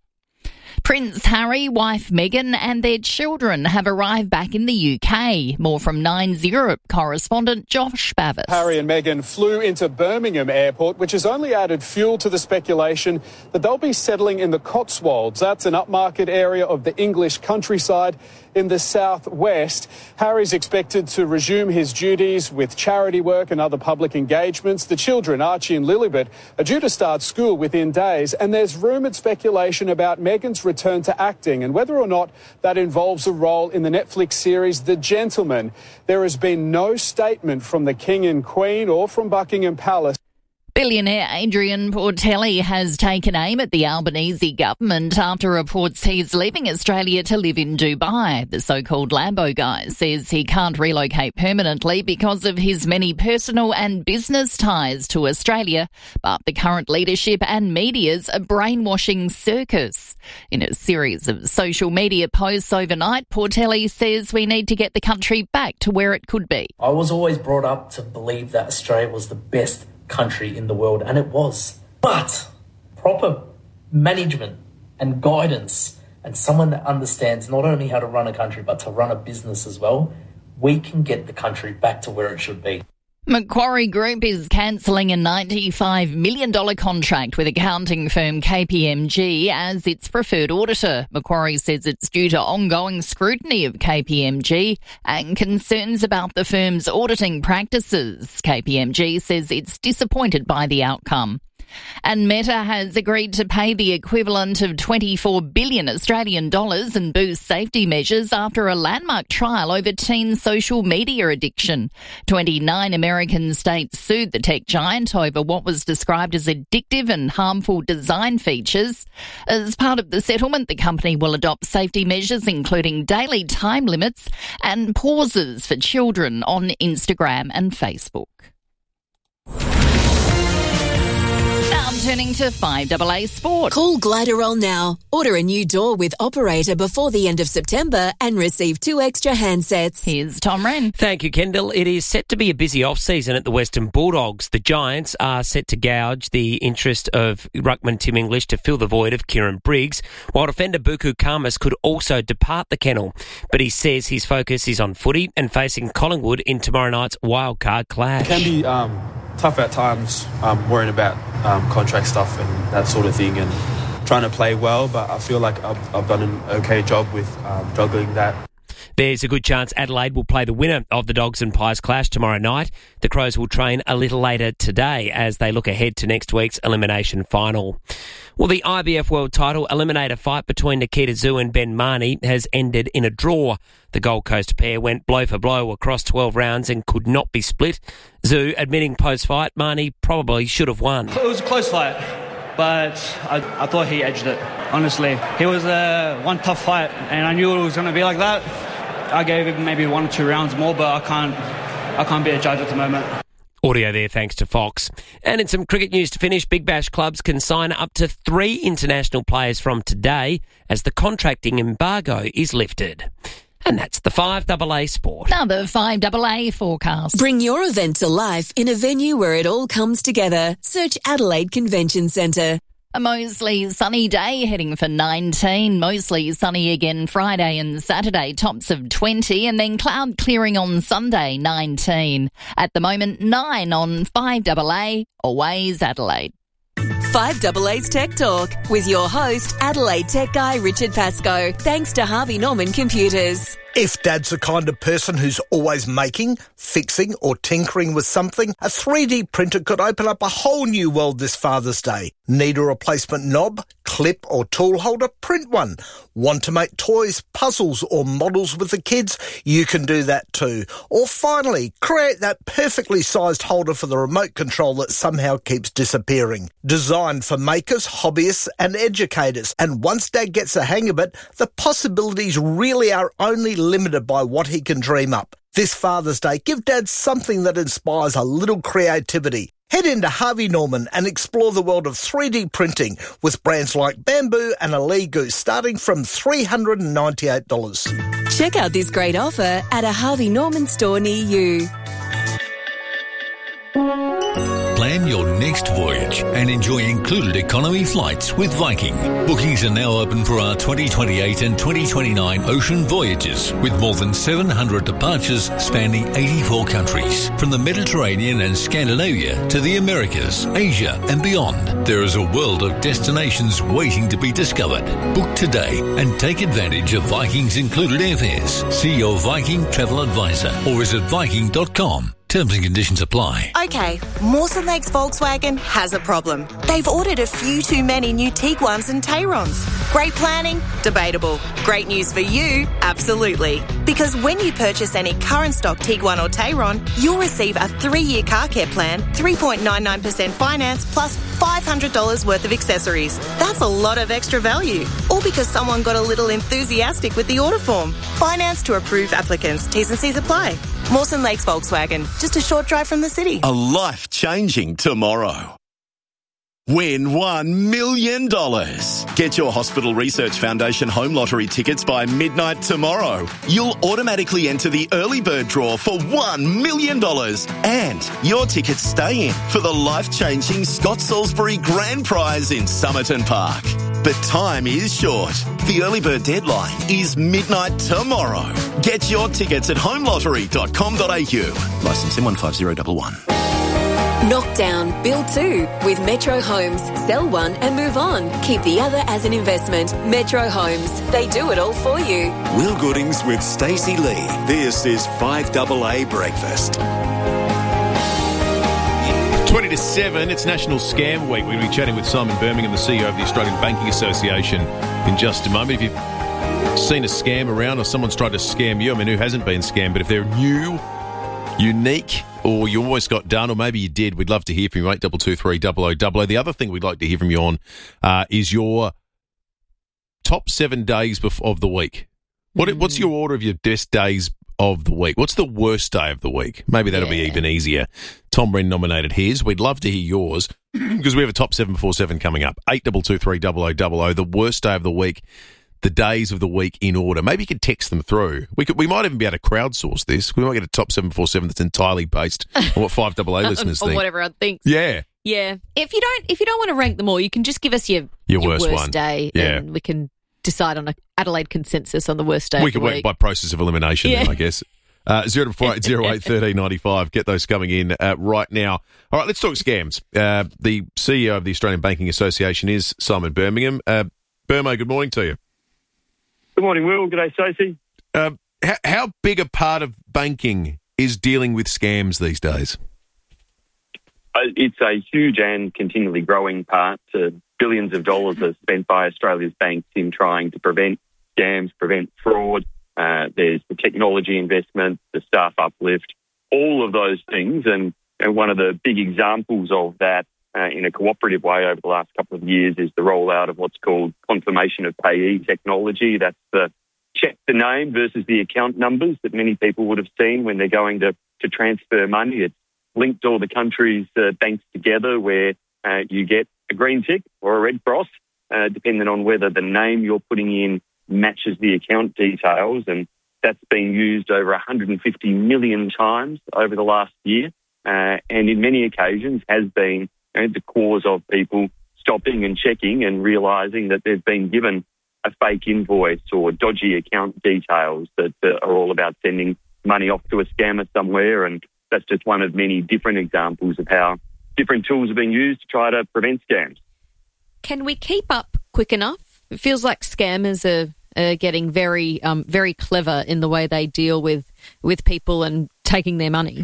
Speaker 6: Prince Harry, wife Meghan and their children have arrived back in the U K. More from Nine's Europe correspondent Josh Bavis.
Speaker 8: Harry and Meghan flew into Birmingham Airport, which has only added fuel to the speculation that they'll be settling in the Cotswolds. That's an upmarket area of the English countryside in the southwest. Harry's expected to resume his duties with charity work and other public engagements. The children, Archie and Lilibet, are due to start school within days, and there's rumoured speculation about Meghan's return to acting and whether or not that involves a role in the Netflix series The Gentleman. There has been no statement from the King and Queen or from Buckingham Palace.
Speaker 6: Billionaire Adrian Portelli has taken aim at the Albanese government after reports he's leaving Australia to live in Dubai. The so-called Lambo guy says he can't relocate permanently because of his many personal and business ties to Australia, but the current leadership and media's a brainwashing circus. In a series of social media posts overnight, Portelli says we need to get the country back to where it could be.
Speaker 12: I was always brought up to believe that Australia was the best country in the world, and it was. But proper management and guidance and someone that understands not only how to run a country but to run a business as well, we can get the country back to where it should be.
Speaker 6: Macquarie Group is cancelling a ninety-five million dollars contract with accounting firm K P M G as its preferred auditor. Macquarie says it's due to ongoing scrutiny of K P M G and concerns about the firm's auditing practices. K P M G says it's disappointed by the outcome. And Meta has agreed to pay the equivalent of twenty-four billion Australian dollars and boost safety measures after a landmark trial over teen social media addiction. twenty-nine American states sued the tech giant over what was described as addictive and harmful design features. As part of the settlement, the company will adopt safety measures including daily time limits and pauses for children on Instagram and Facebook. Turning to five double A Sport.
Speaker 2: Call Gliderol now. Order a new door with Operator before the end of September and receive two extra handsets.
Speaker 6: Here's Tom Wren.
Speaker 1: Thank you, Kendall. It is set to be a busy off-season at the Western Bulldogs. The Giants are set to gouge the interest of ruckman Tim English to fill the void of Kieran Briggs, while defender Buku Khamis could also depart the kennel. But he says his focus is on footy and facing Collingwood in tomorrow night's wildcard clash.
Speaker 13: It can be um, tough at times, um, worrying about um, contract stuff and that sort of thing and trying to play well, but I feel like I've, I've done an okay job with um, juggling that.
Speaker 1: There's a good chance Adelaide will play the winner of the Dogs and Pies clash tomorrow night. The Crows will train a little later today as they look ahead to next week's elimination final. Well, the I B F World Title eliminator fight between Nikita Zhu and Ben Marnie has ended in a draw. The Gold Coast pair went blow for blow across twelve rounds and could not be split. Zhu admitting post-fight Marnie probably should have won.
Speaker 14: It was a close fight, but I, I thought he edged it, honestly. He was uh, one tough fight, and I knew it was going to be like that. I gave him maybe one or two rounds more, but I can't, I can't be a judge at the moment.
Speaker 1: Audio there thanks to Fox. And in some cricket news to finish, Big Bash clubs can sign up to three international players from today as the contracting embargo is lifted. And that's the five double A Sport.
Speaker 6: Now the five double A forecast.
Speaker 2: Bring your event to life in a venue where it all comes together. Search Adelaide Convention Centre.
Speaker 6: A mostly sunny day heading for nineteen. Mostly sunny again Friday and Saturday, tops of twenty, and then cloud clearing on Sunday, nineteen. At the moment, nine on five double A, Always Adelaide.
Speaker 2: five double A's Tech Talk with your host, Adelaide Tech Guy Richard Pascoe. Thanks to Harvey Norman Computers.
Speaker 15: If Dad's the kind of person who's always making, fixing or tinkering with something, a three D printer could open up a whole new world this Father's Day. Need a replacement knob, clip or tool holder? Print one. Want to make toys, puzzles or models with the kids? You can do that too. Or finally, create that perfectly sized holder for the remote control that somehow keeps disappearing. Designed for makers, hobbyists and educators. And once Dad gets the hang of it, the possibilities really are only limited by what he can dream up. This Father's Day, give Dad something that inspires a little creativity. Head into Harvey Norman and explore the world of three D printing with brands like Bamboo and Aligu starting from three hundred ninety-eight dollars.
Speaker 2: Check out this great offer at a Harvey Norman store near you.
Speaker 16: Plan your next voyage and enjoy included economy flights with Viking. Bookings are now open for our twenty twenty-eight and twenty twenty-nine ocean voyages with more than seven hundred departures spanning eighty-four countries. From the Mediterranean and Scandinavia to the Americas, Asia and beyond, there is a world of destinations waiting to be discovered. Book today and take advantage of Viking's included airfares. See your Viking travel advisor or visit viking dot com. Terms and conditions apply.
Speaker 17: Okay, Mawson Lakes Volkswagen has a problem. They've ordered a few too many new Tiguans and Tayrons. Great planning? Debatable. Great news for you? Absolutely. Because when you purchase any current stock Tiguan or Tayron, you'll receive a three-year car care plan, three point nine nine percent finance, plus five hundred dollars worth of accessories. That's a lot of extra value. All because someone got a little enthusiastic with the order form. Finance to approved applicants. T's and C's apply. Mawson Lakes Volkswagen. Just a short drive from the city.
Speaker 18: A life-changing tomorrow. Win one million dollars. Get your Hospital Research Foundation home lottery tickets by midnight tomorrow. You'll automatically enter the early bird draw for one million dollars. And your tickets stay in for the life-changing Scott Salisbury Grand Prize in Somerton Park. But time is short. The early bird deadline is midnight tomorrow. Get your tickets at home lottery dot com dot a u. Licence M one five zero one one.
Speaker 2: Knock down, build two with Metro Homes. Sell one and move on. Keep the other as an investment. Metro Homes. They do it all for you.
Speaker 19: Will Goodings with Stacey Lee. This is five double A Breakfast.
Speaker 9: twenty to seven, it's National Scam Week. We're going to be chatting with Simon Birmingham, the C E O of the Australian Banking Association, in just a moment. If you've seen a scam around or someone's tried to scam you, I mean, who hasn't been scammed? But if they're new, unique, or you almost got done, or maybe you did, we'd love to hear from you, eight two two three, double oh double oh. The other thing we'd like to hear from you on uh, is your top seven days bef- of the week. What, mm. What's your order of your best days of the week? What's the worst day of the week? Maybe that'll yeah. be even easier. Tom Wren nominated his. We'd love to hear yours because we have a top seven before seven coming up. eight two two three, double oh double oh. The worst day of the week. The days of the week in order. Maybe you could text them through. We could. We might even be able to crowdsource this. We might get a top seven four seven that's entirely based on what five double A listeners
Speaker 10: or
Speaker 9: think.
Speaker 10: Or whatever I think.
Speaker 9: Yeah.
Speaker 10: Yeah. If you don't, if you don't want to rank them all, you can just give us your
Speaker 9: your,
Speaker 10: your
Speaker 9: worst,
Speaker 10: worst
Speaker 9: one.
Speaker 10: day,
Speaker 9: yeah.
Speaker 10: and we can decide on a Adelaide consensus on the worst day.
Speaker 9: We
Speaker 10: of
Speaker 9: could
Speaker 10: the
Speaker 9: work
Speaker 10: week.
Speaker 9: by process of elimination,
Speaker 10: yeah.
Speaker 9: then, I guess. Uh, zero four eight zero eight thirteen ninety five. Get those coming in uh, right now. All right, let's talk scams. Uh, the C E O of the Australian Banking Association is Simon Birmingham. Uh, Burmo, good morning to you.
Speaker 27: Good morning, Will. Good day, Stacey.
Speaker 9: Uh, how, how big a part of banking is dealing with scams these days?
Speaker 11: Uh, It's a huge and continually growing part. Uh, billions of dollars are spent by Australia's banks in trying to prevent scams, prevent fraud. Uh, there's the technology investment, the staff uplift, all of those things. And, and one of the big examples of that uh, in a cooperative way over the last couple of years is the rollout of what's called confirmation of payee technology. That's the check the name versus the account numbers that many people would have seen when they're going to, to transfer money. It's linked all the country's uh, banks together where uh, you get a green tick or a red cross, uh, depending on whether the name you're putting in matches the account details. And that's been used over one hundred fifty million times over the last year. Uh, and in many occasions has been you know, the cause of people stopping and checking and realising that they've been given a fake invoice or dodgy account details that uh, are all about sending money off to a scammer somewhere. And that's just one of many different examples of how different tools have been used to try to prevent scams.
Speaker 10: Can we keep up quick enough? It feels like scammers are, are getting very, um, very clever in the way they deal with, with people and taking their money.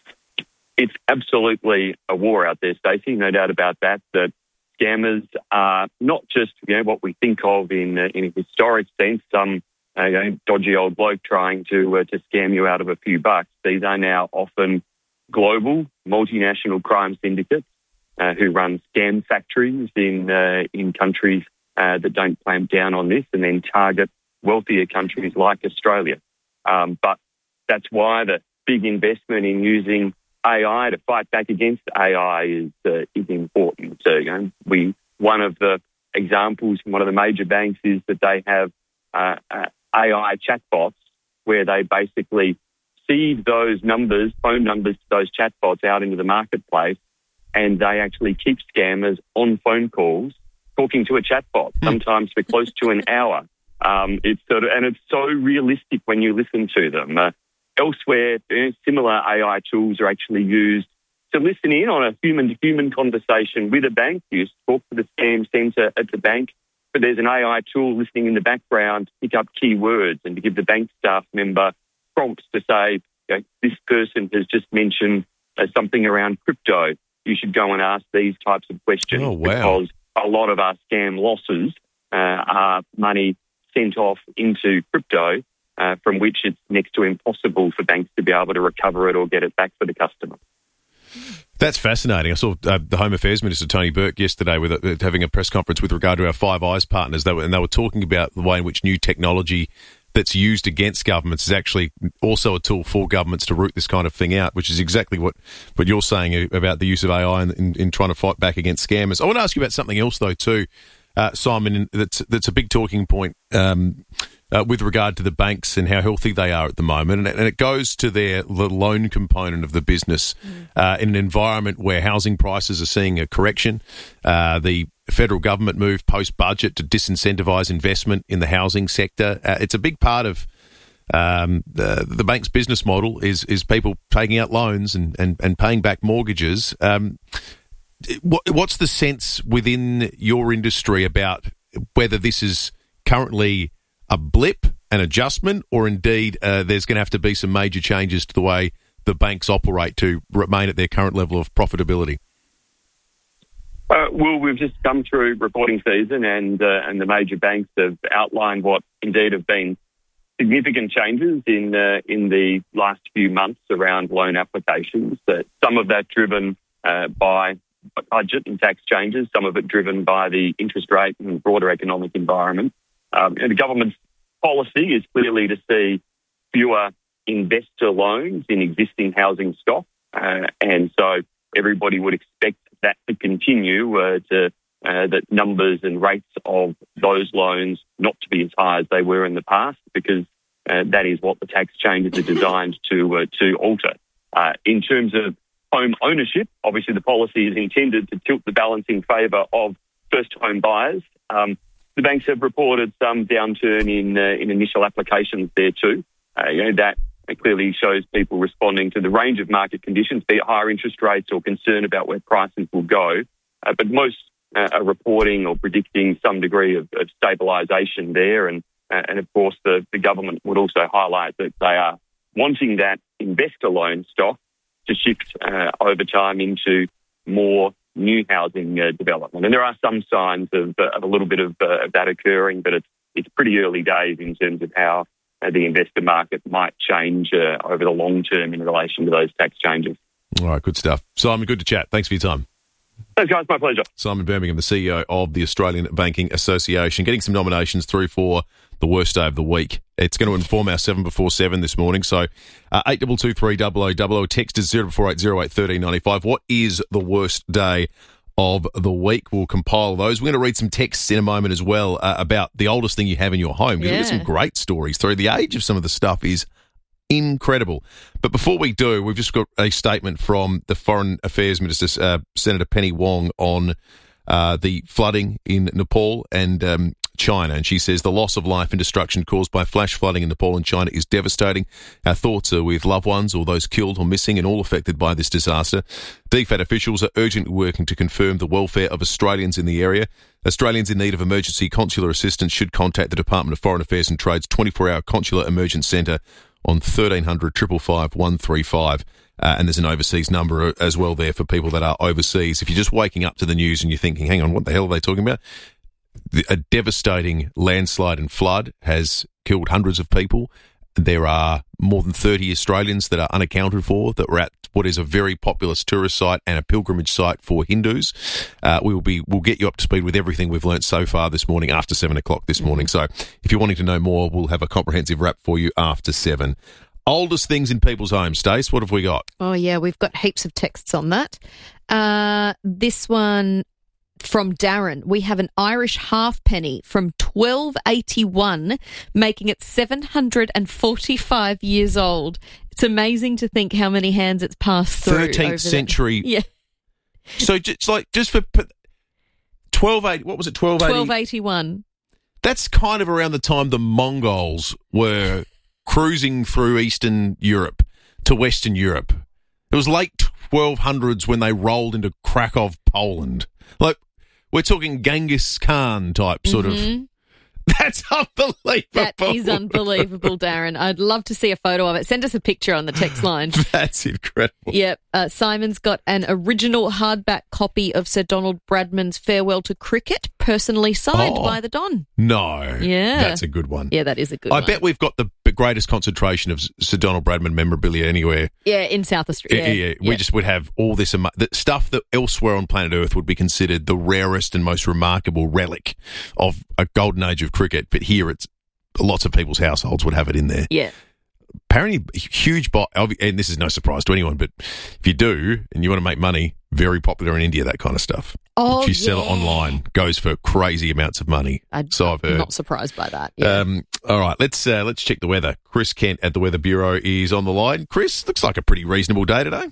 Speaker 11: It's absolutely a war out there, Stacey, no doubt about that, that scammers are not just you know what we think of in, uh, in a historic sense, some uh, you know, dodgy old bloke trying to uh, to scam you out of a few bucks. These are now often global, multinational crime syndicates uh, who run scam factories in uh, in countries uh, that don't clamp down on this and then target wealthier countries like Australia. Um, but that's why the big investment in using A I to fight back against A I is uh, is important. So, you know, we one of the examples from one of the major banks is that they have uh, uh, A I chatbots where they basically seed those numbers, phone numbers to those chatbots out into the marketplace, and they actually keep scammers on phone calls talking to a chatbot, sometimes for close to an hour. Um, it's sort of, and it's so realistic when you listen to them. Uh, Elsewhere, you know, similar A I tools are actually used to listen in on a human-to-human conversation with a bank. You talk to the scam centre at the bank, but there's an A I tool listening in the background to pick up keywords and to give the bank staff member prompts to say, you know, this person has just mentioned uh, something around crypto. You should go and ask these types of questions.
Speaker 9: Oh, wow.
Speaker 11: Because a lot of our scam losses uh, are money sent off into crypto, Uh, from which it's next to impossible for banks to be able to recover it or get it back for the customer.
Speaker 9: That's fascinating. I saw uh, the Home Affairs Minister, Tony Burke, yesterday with uh, having a press conference with regard to our Five Eyes partners, they were, and they were talking about the way in which new technology that's used against governments is actually also a tool for governments to root this kind of thing out, which is exactly what, what you're saying about the use of A I in, in, in trying to fight back against scammers. I want to ask you about something else, though, too, uh, Simon, that's, that's a big talking point um Uh, with regard to the banks and how healthy they are at the moment. And it, and it goes to their the loan component of the business uh, in an environment where housing prices are seeing a correction. Uh, the federal government moved post-budget to disincentivise investment in the housing sector. Uh, it's a big part of um, the, the bank's business model is is people taking out loans and, and, and paying back mortgages. Um, what, what's the sense within your industry about whether this is currently a blip, an adjustment, or indeed uh, there's going to have to be some major changes to the way the banks operate to remain at their current level of profitability?
Speaker 11: Uh, well, we've just come through reporting season and uh, and the major banks have outlined what indeed have been significant changes in uh, in the last few months around loan applications. Uh, some of that driven uh, by budget and tax changes, some of it driven by the interest rate and broader economic environment. Um, and the government's policy is clearly to see fewer investor loans in existing housing stock. Uh, and so everybody would expect that to continue, uh, to uh, that numbers and rates of those loans not to be as high as they were in the past, because uh, that is what the tax changes are designed to uh, to alter. Uh, in terms of home ownership, obviously the policy is intended to tilt the balance in favour of first home buyers. Um, The banks have reported some downturn in uh, in initial applications there too. Uh, you know, that clearly shows people responding to the range of market conditions, be it higher interest rates or concern about where prices will go. Uh, but most uh, are reporting or predicting some degree of, of stabilisation there. And Uh, and, of course, the, the government would also highlight that they are wanting that investor loan stock to shift uh, over time into more new housing uh, development. And there are some signs of, uh, of a little bit of, uh, of that occurring, but it's, it's pretty early days in terms of how uh, the investor market might change uh, over the long term in relation to those tax changes.
Speaker 9: All right, good stuff. Simon, good to chat. Thanks for your time.
Speaker 11: Thanks, guys. My pleasure.
Speaker 9: Simon Birmingham, the C E O of the Australian Banking Association, getting some nominations through for the worst day of the week. It's going to inform our seven before seven this morning. So uh, eight two two three double oh double oh. Text is zero four eight zero eight one three nine five. What is the worst day of the week? We'll compile those. We're going to read some texts in a moment as well uh, about the oldest thing you have in your home. Because
Speaker 6: Yeah.
Speaker 9: we've got some great stories through. The age of some of the stuff is incredible. But before we do, we've just got a statement from the Foreign Affairs Minister, uh, Senator Penny Wong, on uh, the flooding in Nepal and um, China. And she says the loss of life and destruction caused by flash flooding in Nepal and China is devastating. Our thoughts are with loved ones or those killed or missing and all affected by this disaster. D F A T officials are urgently working to confirm the welfare of Australians in the area. Australians in need of emergency consular assistance should contact the Department of Foreign Affairs and Trade's twenty-four hour Consular Emergence Centre on thirteen hundred, five five five, one three five. Uh, and there's an overseas number as well there for people that are overseas. If you're just waking up to the news and you're thinking, hang on, what the hell are they talking about? The, a devastating landslide and flood has killed hundreds of people. There are more than thirty Australians that are unaccounted for that were at what is a very populous tourist site and a pilgrimage site for Hindus. Uh, we will be, we'll get you up to speed with everything we've learnt so far this morning after seven o'clock this morning. So if you're wanting to know more, we'll have a comprehensive wrap for you after seven. Oldest things in people's homes, Stace, what have we got?
Speaker 10: Oh, yeah, we've got heaps of texts on that. Uh, this one from Darren. We have an Irish halfpenny from twelve eighty-one, making it seven hundred forty-five years old. It's amazing to think how many hands it's passed through.
Speaker 9: thirteenth century.
Speaker 10: The, yeah.
Speaker 9: So just like, just for twelve eighty, what was it, twelve eighty?
Speaker 10: twelve eighty-one.
Speaker 9: That's kind of around the time the Mongols were cruising through Eastern Europe to Western Europe. It was late twelve hundreds when they rolled into Krakow, Poland. Like, we're talking Genghis Khan type sort
Speaker 10: Mhm.
Speaker 9: of. That's unbelievable.
Speaker 10: That is unbelievable, Darren. I'd love to see a photo of it. Send us a picture on the text line.
Speaker 9: That's incredible.
Speaker 10: Yep. Uh, Simon's got an original hardback copy of Sir Donald Bradman's Farewell to Cricket, personally signed
Speaker 9: Oh.
Speaker 10: by the Don.
Speaker 9: No.
Speaker 10: Yeah.
Speaker 9: That's a good one.
Speaker 10: Yeah, that is a good
Speaker 9: I
Speaker 10: one.
Speaker 9: bet we've got the greatest concentration of Sir Donald Bradman memorabilia anywhere.
Speaker 10: Yeah, in South Australia.
Speaker 9: Yeah, yeah, we just would have all this ama- the stuff that elsewhere on planet Earth would be considered the rarest and most remarkable relic of a golden age of cricket. But here, it's lots of people's households would have it in there.
Speaker 10: Yeah.
Speaker 9: Apparently, huge bo- and this is no surprise to anyone, but if you do and you want to make money, very popular in India, that kind of stuff.
Speaker 10: Oh,
Speaker 9: if you sell it
Speaker 10: yeah.
Speaker 9: online, goes for crazy amounts of money.
Speaker 10: I'd,
Speaker 9: so I've
Speaker 10: I'm
Speaker 9: heard.
Speaker 10: not surprised by that. Yeah.
Speaker 9: Um, all right, let's uh, let's check the weather. Chris Kent at the Weather Bureau is on the line. Chris, looks like a pretty reasonable day today.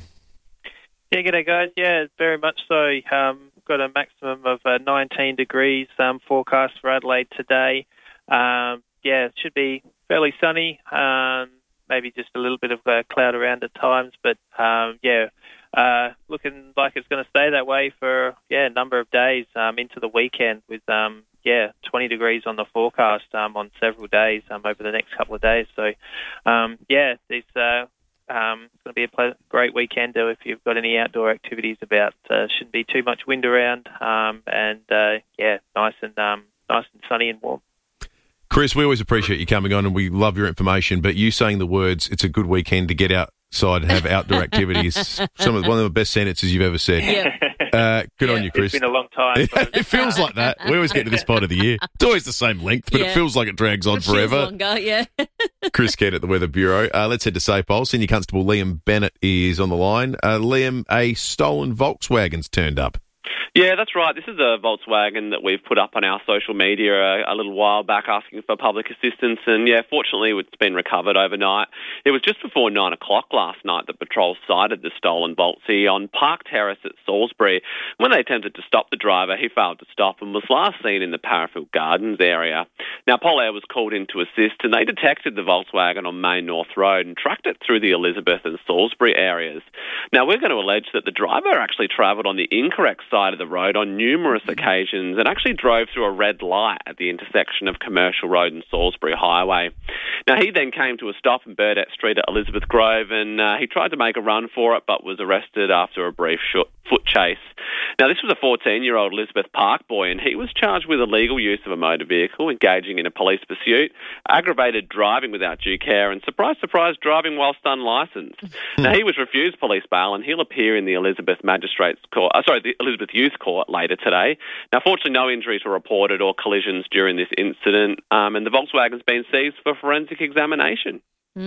Speaker 20: Yeah, g'day guys. Yeah, very much so. Um, got a maximum of uh, nineteen degrees um, forecast for Adelaide today. Um, yeah, it should be fairly sunny. Um, maybe just a little bit of uh, cloud around at times, but um, yeah, uh, looking like it's going to stay that way for yeah a number of days um, into the weekend with um, yeah twenty degrees on the forecast um, on several days um, over the next couple of days. So um, yeah, these. Uh, Um, it's going to be a ple- great weekend uh, if you've got any outdoor activities about. Uh, shouldn't be too much wind around, um, and uh, yeah, nice and um, nice and sunny and warm.
Speaker 9: Chris, we always appreciate you coming on and we love your information, but you saying the words, it's a good weekend to get outside and have outdoor activities, some of, one of the best sentences you've ever said.
Speaker 20: Yeah.
Speaker 9: Uh, good
Speaker 20: Yeah,
Speaker 9: on you, Chris.
Speaker 20: It's been a long time. but-
Speaker 9: It feels like that. We always get to this part of the year. It's always the same length, but
Speaker 10: Yeah.
Speaker 9: it feels like it drags on
Speaker 10: It feels
Speaker 9: forever.
Speaker 10: longer, yeah.
Speaker 9: Chris Kent at the Weather Bureau. Uh, let's head to Sapole. Senior Constable Liam Bennett is on the line. Uh, Liam, a stolen Volkswagen's turned up.
Speaker 21: Yeah, that's right. This is a Volkswagen that we've put up on our social media a, a little while back asking for public assistance. And, yeah, fortunately, it's been recovered overnight. It was just before nine o'clock last night that patrol sighted the stolen Volksy on Park Terrace at Salisbury. When they attempted to stop the driver, he failed to stop and was last seen in the Parafield Gardens area. Now, Polair was called in to assist and they detected the Volkswagen on Main North Road and tracked it through the Elizabeth and Salisbury areas. Now, we're going to allege that the driver actually travelled on the incorrect side of the road on numerous occasions and actually drove through a red light at the intersection of Commercial Road and Salisbury Highway. Now, he then came to a stop in Burdett Street at Elizabeth Grove, and uh, he tried to make a run for it but was arrested after a brief sh- foot chase. Now, this was a fourteen-year-old Elizabeth Park boy, and he was charged with illegal use of a motor vehicle, engaging in a police pursuit, aggravated driving without due care, and, surprise, surprise, driving whilst unlicensed. Now, he was refused police bail, and he'll appear in the Elizabeth Magistrates Court, uh, sorry, the Elizabeth Youth Court later today. Now, fortunately, no injuries were reported or collisions during this incident, um, and the Volkswagen's been seized for forensic examination.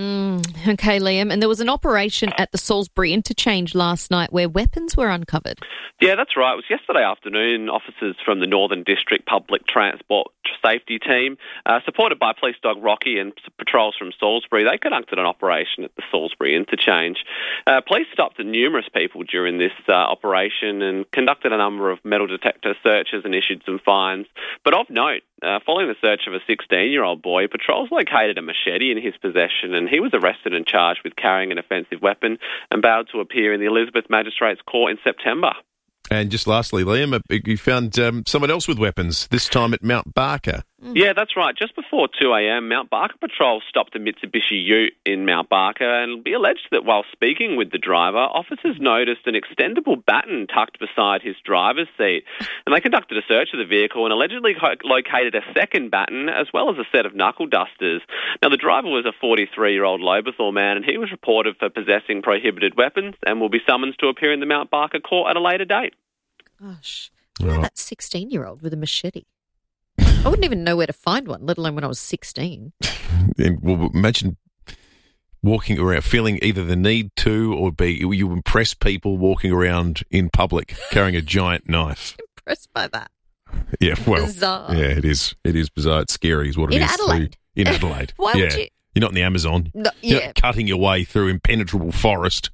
Speaker 10: Mm, okay, Liam. And there was an operation at the Salisbury interchange last night where weapons were uncovered.
Speaker 21: Yeah, that's right. It was yesterday afternoon. Officers from the Northern District Public Transport Safety Team, uh, supported by police dog Rocky and patrols from Salisbury, they conducted an operation at the Salisbury interchange. Uh, police stopped numerous people during this uh, operation and conducted a number of metal detector searches and issued some fines. But of note, uh, following the search of a sixteen-year-old boy, patrols located a machete in his possession, and he was arrested and charged with carrying an offensive weapon and bailed to appear in the Elizabeth Magistrates Court in September.
Speaker 9: And just lastly, Liam, you found um, someone else with weapons, this time at Mount Barker.
Speaker 21: Yeah, that's right. Just before two a.m, Mount Barker Patrol stopped a Mitsubishi Ute in Mount Barker, and it'll be alleged that while speaking with the driver, officers noticed an extendable baton tucked beside his driver's seat. And they conducted a search of the vehicle and allegedly co- located a second baton as well as a set of knuckle dusters. Now, the driver was a forty-three-year-old Lobethal man, and he was reported for possessing prohibited weapons and will be summoned to appear in the Mount Barker court at a later date.
Speaker 10: Gosh,
Speaker 9: Right.
Speaker 10: that sixteen-year-old with a machete. I wouldn't even know where to find one, let alone when I was sixteen.
Speaker 9: And, well, imagine walking around, feeling either the need to or be, you impress people walking around in public carrying a giant knife.
Speaker 10: Impressed by that.
Speaker 9: Yeah, well,
Speaker 10: Bizarre.
Speaker 9: yeah, it is. It is bizarre. It's scary, is what it
Speaker 10: In
Speaker 9: is.
Speaker 10: Adelaide?
Speaker 9: Too. In Adelaide.
Speaker 10: Why
Speaker 9: yeah.
Speaker 10: would you?
Speaker 9: You're not in the Amazon.
Speaker 10: No,
Speaker 9: You're
Speaker 10: yeah.
Speaker 9: not cutting your way through impenetrable forest.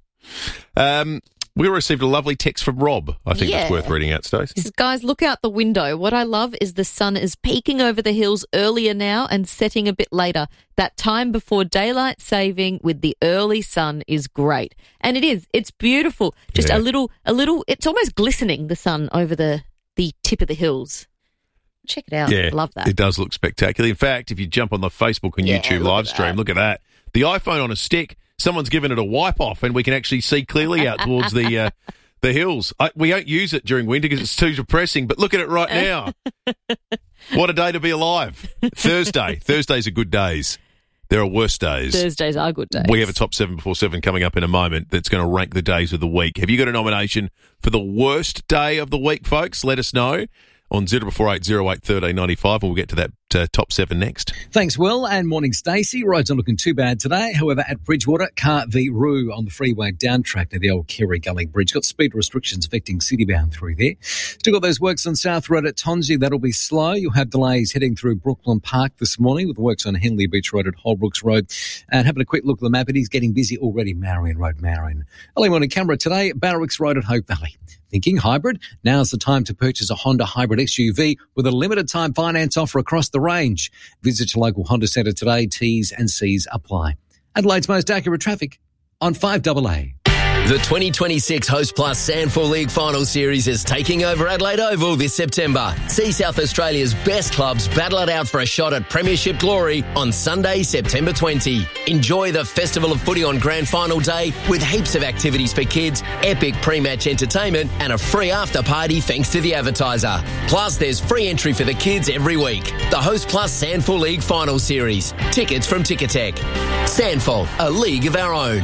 Speaker 9: Um, we received a lovely text from Rob. I think
Speaker 10: Yeah.
Speaker 9: it's worth reading out, Stacey.
Speaker 10: He says, guys, look out the window. What I love is the sun is peeking over the hills earlier now and setting a bit later. That time before daylight saving with the early sun is great. And it is. It's beautiful. Just
Speaker 9: Yeah.
Speaker 10: a little, a little, it's almost glistening, the sun over the, the tip of the hills. Check it out.
Speaker 9: Yeah,
Speaker 10: Love that.
Speaker 9: It does look spectacular. In fact, if you jump on the Facebook and
Speaker 10: Yeah,
Speaker 9: YouTube
Speaker 10: look
Speaker 9: live
Speaker 10: at
Speaker 9: stream,
Speaker 10: that.
Speaker 9: look at that. The iPhone on a stick, someone's given it a wipe off and we can actually see clearly out towards the uh, the hills. I, we don't use it during winter because it's too depressing, but look at it right now. What a day to be alive. Thursday. Thursdays are good days. There are worse days.
Speaker 10: Thursdays are good days.
Speaker 9: We have a top seven before seven coming up in a moment that's going to rank the days of the week. Have you got a nomination for the worst day of the week, folks? Let us know on zero four eight zero eight one three nine five, and we'll get to that uh, top seven next.
Speaker 3: Thanks, Will, and morning, Stacey. Roads aren't looking too bad today. However, at Bridgewater, Car v Roo on the freeway down track near the old Kerry Gully Bridge. Got speed restrictions affecting city-bound through there. Still got those works on South Road at Tonji. That'll be slow. You'll have delays heading through Brooklyn Park this morning with the works on Henley Beach Road at Holbrooks Road. And having a quick look at the map, it is getting busy already. Marion Road, Marion. Early morning Canberra today, Barracks Road at Hope Valley. Thinking hybrid? Now's the time to purchase a Honda hybrid S U V with a limited time finance offer across the range. Visit your local Honda centre today. T's and C's apply. Adelaide's most accurate traffic on five double A.
Speaker 22: The twenty twenty-six Host Plus Sandford League Final Series is taking over Adelaide Oval this September. See South Australia's best clubs battle it out for a shot at Premiership glory on Sunday, September twentieth. Enjoy the Festival of Footy on Grand Final Day with heaps of activities for kids, epic pre-match entertainment and a free after party thanks to the advertiser. Plus, there's free entry for the kids every week. The Host Plus Sandford League Final Series. Tickets from Ticketek. Sandford, a league of our own.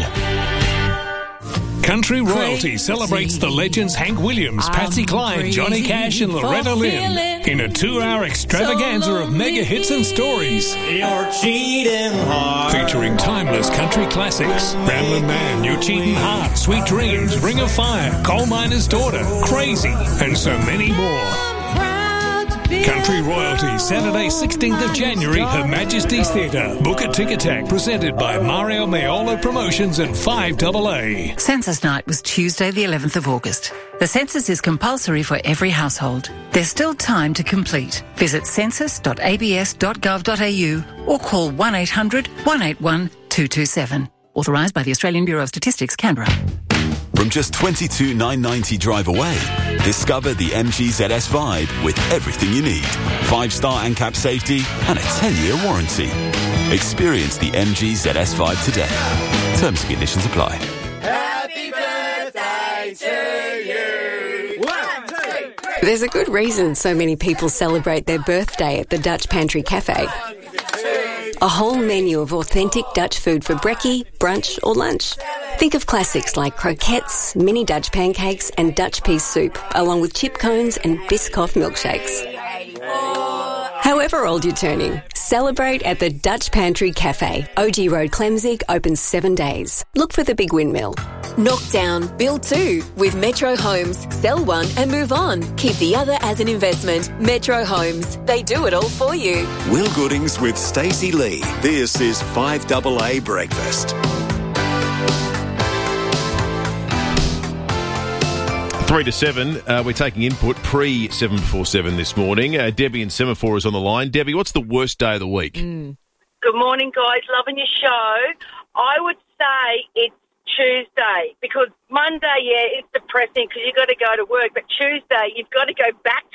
Speaker 23: Country Royalty celebrates the legends Hank Williams, Patsy Cline, Johnny Cash and Loretta Lynn in a two-hour extravaganza of mega hits and stories.
Speaker 24: You're cheating hard.
Speaker 23: Featuring timeless country classics, Ramblin' Man, You're Cheating Hard, Sweet Dreams, Ring of Fire, Coal Miner's Daughter, Crazy, and so many more. Country Royalty, Saturday, sixteenth of January, Her Majesty's Theatre. Book at Ticketek, presented by Mario Maiola Promotions and five double A.
Speaker 25: Census night was Tuesday, the eleventh of August. The census is compulsory for every household. There's still time to complete. Visit census dot a b s dot gov dot a u or call one eight hundred one eight one two two seven. Authorised by the Australian Bureau of Statistics, Canberra.
Speaker 4: From just twenty-two thousand nine hundred ninety drive away, discover the M G Z S Vibe with everything you need. Five-star ANCAP safety and a ten-year warranty. Experience the M G Z S Vibe today. Terms and conditions apply.
Speaker 5: Happy birthday to you. One, two, three.
Speaker 7: There's a good reason so many people celebrate their birthday at the Dutch Pantry Cafe. A whole menu of authentic Dutch food for brekkie, brunch or lunch. Think of classics like croquettes, mini Dutch pancakes and Dutch pea soup, along with chip cones and Biscoff milkshakes. However old you're turning, celebrate at the Dutch Pantry Cafe. O G Road, Clemzig, open seven days. Look for the big windmill.
Speaker 2: Knock down, build two with Metro Homes. Sell one and move on. Keep the other as an investment. Metro Homes. They do it all for you.
Speaker 19: Will Goodings with Stacey Lee. This is five double A Breakfast.
Speaker 9: Three to seven, uh, we're taking input pre seven before seven this morning. Uh, Debbie in Semaphore is on the line. Debbie, what's the worst day of the week?
Speaker 8: Mm. Good morning, guys. Loving your show. I would say it's Tuesday, because Monday, yeah, it's depressing because you've got to go to work, but Tuesday, you've got to go back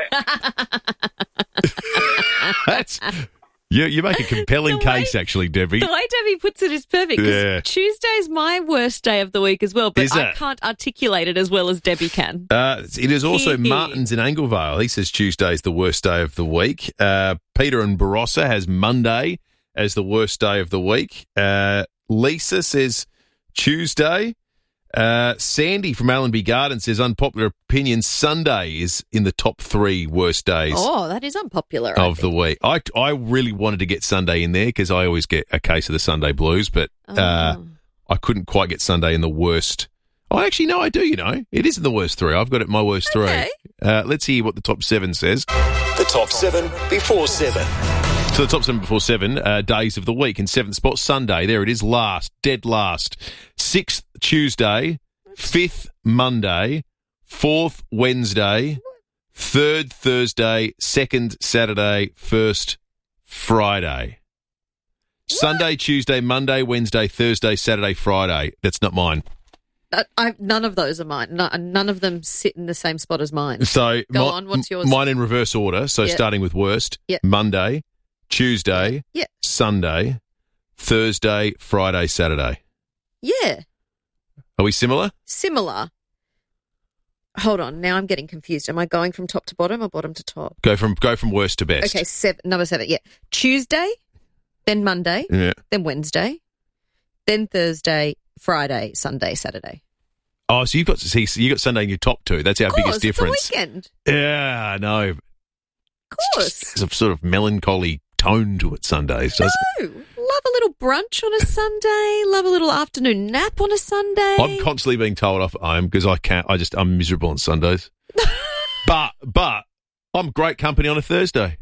Speaker 8: to work.
Speaker 9: That's you. You make a compelling
Speaker 10: The way-
Speaker 9: case, actually, Debbie.
Speaker 10: The way Debbie puts it is perfect. 'Cause
Speaker 9: Yeah.
Speaker 10: Tuesday's my worst day of the week as well, but
Speaker 9: Is
Speaker 10: I
Speaker 9: it?
Speaker 10: can't articulate it as well as Debbie can.
Speaker 9: Uh, it is also Martin's in Anglevale. He says Tuesday's the worst day of the week. Uh, Peter in Barossa has Monday as the worst day of the week. Uh, Lisa says Tuesday. Uh, Sandy from Allenby Garden says unpopular opinion, Sunday is in the top three worst days
Speaker 10: Oh, that is unpopular. I
Speaker 9: of the week. I, I really wanted to get Sunday in there because I always get a case of the Sunday blues, but uh,
Speaker 10: Oh.
Speaker 9: I couldn't quite get Sunday in the worst. Oh, actually, no, I do, you know. It is in the worst three. I've got it in my worst
Speaker 10: Okay.
Speaker 9: three. Uh, let's hear what the top seven says.
Speaker 19: The top seven before seven.
Speaker 9: So the top seven before seven uh, days of the week. In seventh spot, Sunday. There it is, last, dead last. Sixth, Tuesday. Fifth, Monday. Fourth, Wednesday. Third, Thursday. Second, Saturday. First, Friday. Sunday, Tuesday, Monday, Wednesday, Thursday, Saturday, Friday. That's not mine.
Speaker 10: I, I, none of those are mine. No, none of them sit in the same spot as mine.
Speaker 9: So
Speaker 10: Go
Speaker 9: mi-
Speaker 10: on, what's yours?
Speaker 9: Mine in reverse order. So
Speaker 10: Yeah.
Speaker 9: starting with worst.
Speaker 10: Yeah.
Speaker 9: Monday, Tuesday,
Speaker 10: Yeah.
Speaker 9: Sunday, Thursday, Friday, Saturday.
Speaker 10: Yeah,
Speaker 9: Are we similar?
Speaker 10: similar. Hold on, now I'm getting confused. Am I going from top to bottom or bottom to top?
Speaker 9: Go from go from worst to best.
Speaker 10: Okay, seven, number seven, yeah. Tuesday, then Monday,
Speaker 9: Yeah.
Speaker 10: then Wednesday, then Thursday, Friday, Sunday, Saturday.
Speaker 9: Oh, so you've got see, so you got Sunday in your top two. That's our
Speaker 10: Of course,
Speaker 9: biggest difference.
Speaker 10: it's a weekend.
Speaker 9: Yeah, I know.
Speaker 10: Of course.
Speaker 9: There's a sort of melancholy tone to it Sundays, doesn't
Speaker 10: No, love a little brunch on a Sunday, love a little afternoon nap on a Sunday.
Speaker 9: it? I'm constantly being told off at home because I can't. I just I'm miserable on Sundays. but but I'm great company on a Thursday.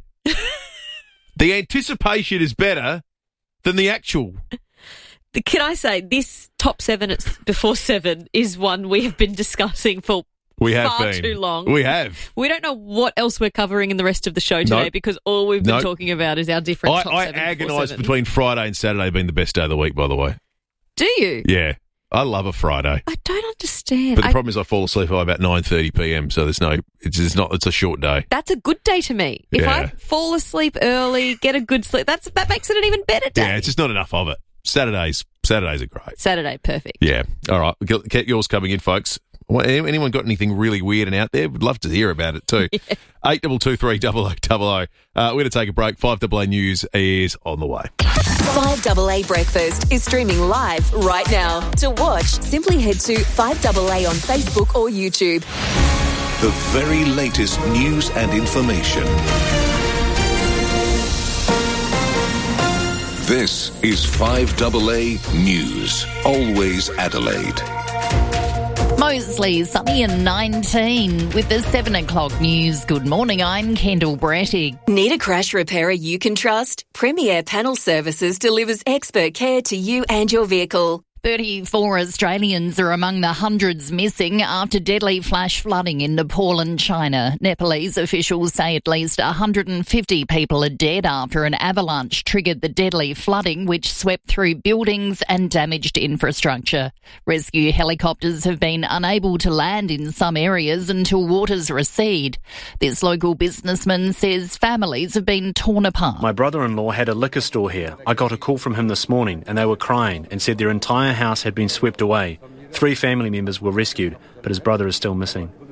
Speaker 9: The anticipation is better than the actual.
Speaker 10: Can I say, this top seven at before seven is one we have been discussing for
Speaker 9: We have
Speaker 10: far
Speaker 9: been.
Speaker 10: too long.
Speaker 9: We have.
Speaker 10: We don't know what else we're covering in the rest of the show today
Speaker 9: Nope.
Speaker 10: because all we've been
Speaker 9: Nope.
Speaker 10: talking about is our different
Speaker 9: I,
Speaker 10: top
Speaker 9: I
Speaker 10: seven. before
Speaker 9: agonise
Speaker 10: seven.
Speaker 9: between Friday and Saturday being the best day of the week. By the way,
Speaker 10: Do you?
Speaker 9: yeah, I love a Friday.
Speaker 10: I don't understand.
Speaker 9: But the
Speaker 10: I-
Speaker 9: problem is I fall asleep by about nine thirty p.m. So there's no. It's, it's not. It's a short day.
Speaker 10: That's a good day to me. If I
Speaker 9: Yeah.
Speaker 10: fall asleep early, get a good sleep, that's that makes it an even better day.
Speaker 9: Yeah, it's just not enough of it. Saturdays. Saturdays are great.
Speaker 10: Saturday, perfect.
Speaker 9: Yeah. All right. Get, get yours coming in, folks. What- Anyone got anything really weird and out there? Would love to hear about it too. Eight double two three double o double o. Uh, we're going to take a break. Five double A News is on the way.
Speaker 2: five double A Breakfast is streaming live right now. To watch, simply head to five double A on Facebook or YouTube.
Speaker 19: The very latest news and information. This is five double A News. Always Adelaide.
Speaker 6: Moseley, sunny and nineteen with the seven o'clock news. Good morning, I'm Kendall Brattig.
Speaker 2: Need a crash repairer you can trust? Premier Panel Services delivers expert care to you and your vehicle.
Speaker 6: thirty-four Australians are among the hundreds missing after deadly flash flooding in Nepal and China. Nepalese officials say at least one hundred fifty people are dead after an avalanche triggered the deadly flooding, which swept through buildings and damaged infrastructure. Rescue helicopters have been unable to land in some areas until waters recede. This local businessman says families have been torn apart.
Speaker 1: My brother-in-law had a liquor store here. I got a call from him this morning and they were crying and said their entire house had been swept away. Three family members were rescued, but his brother is still missing.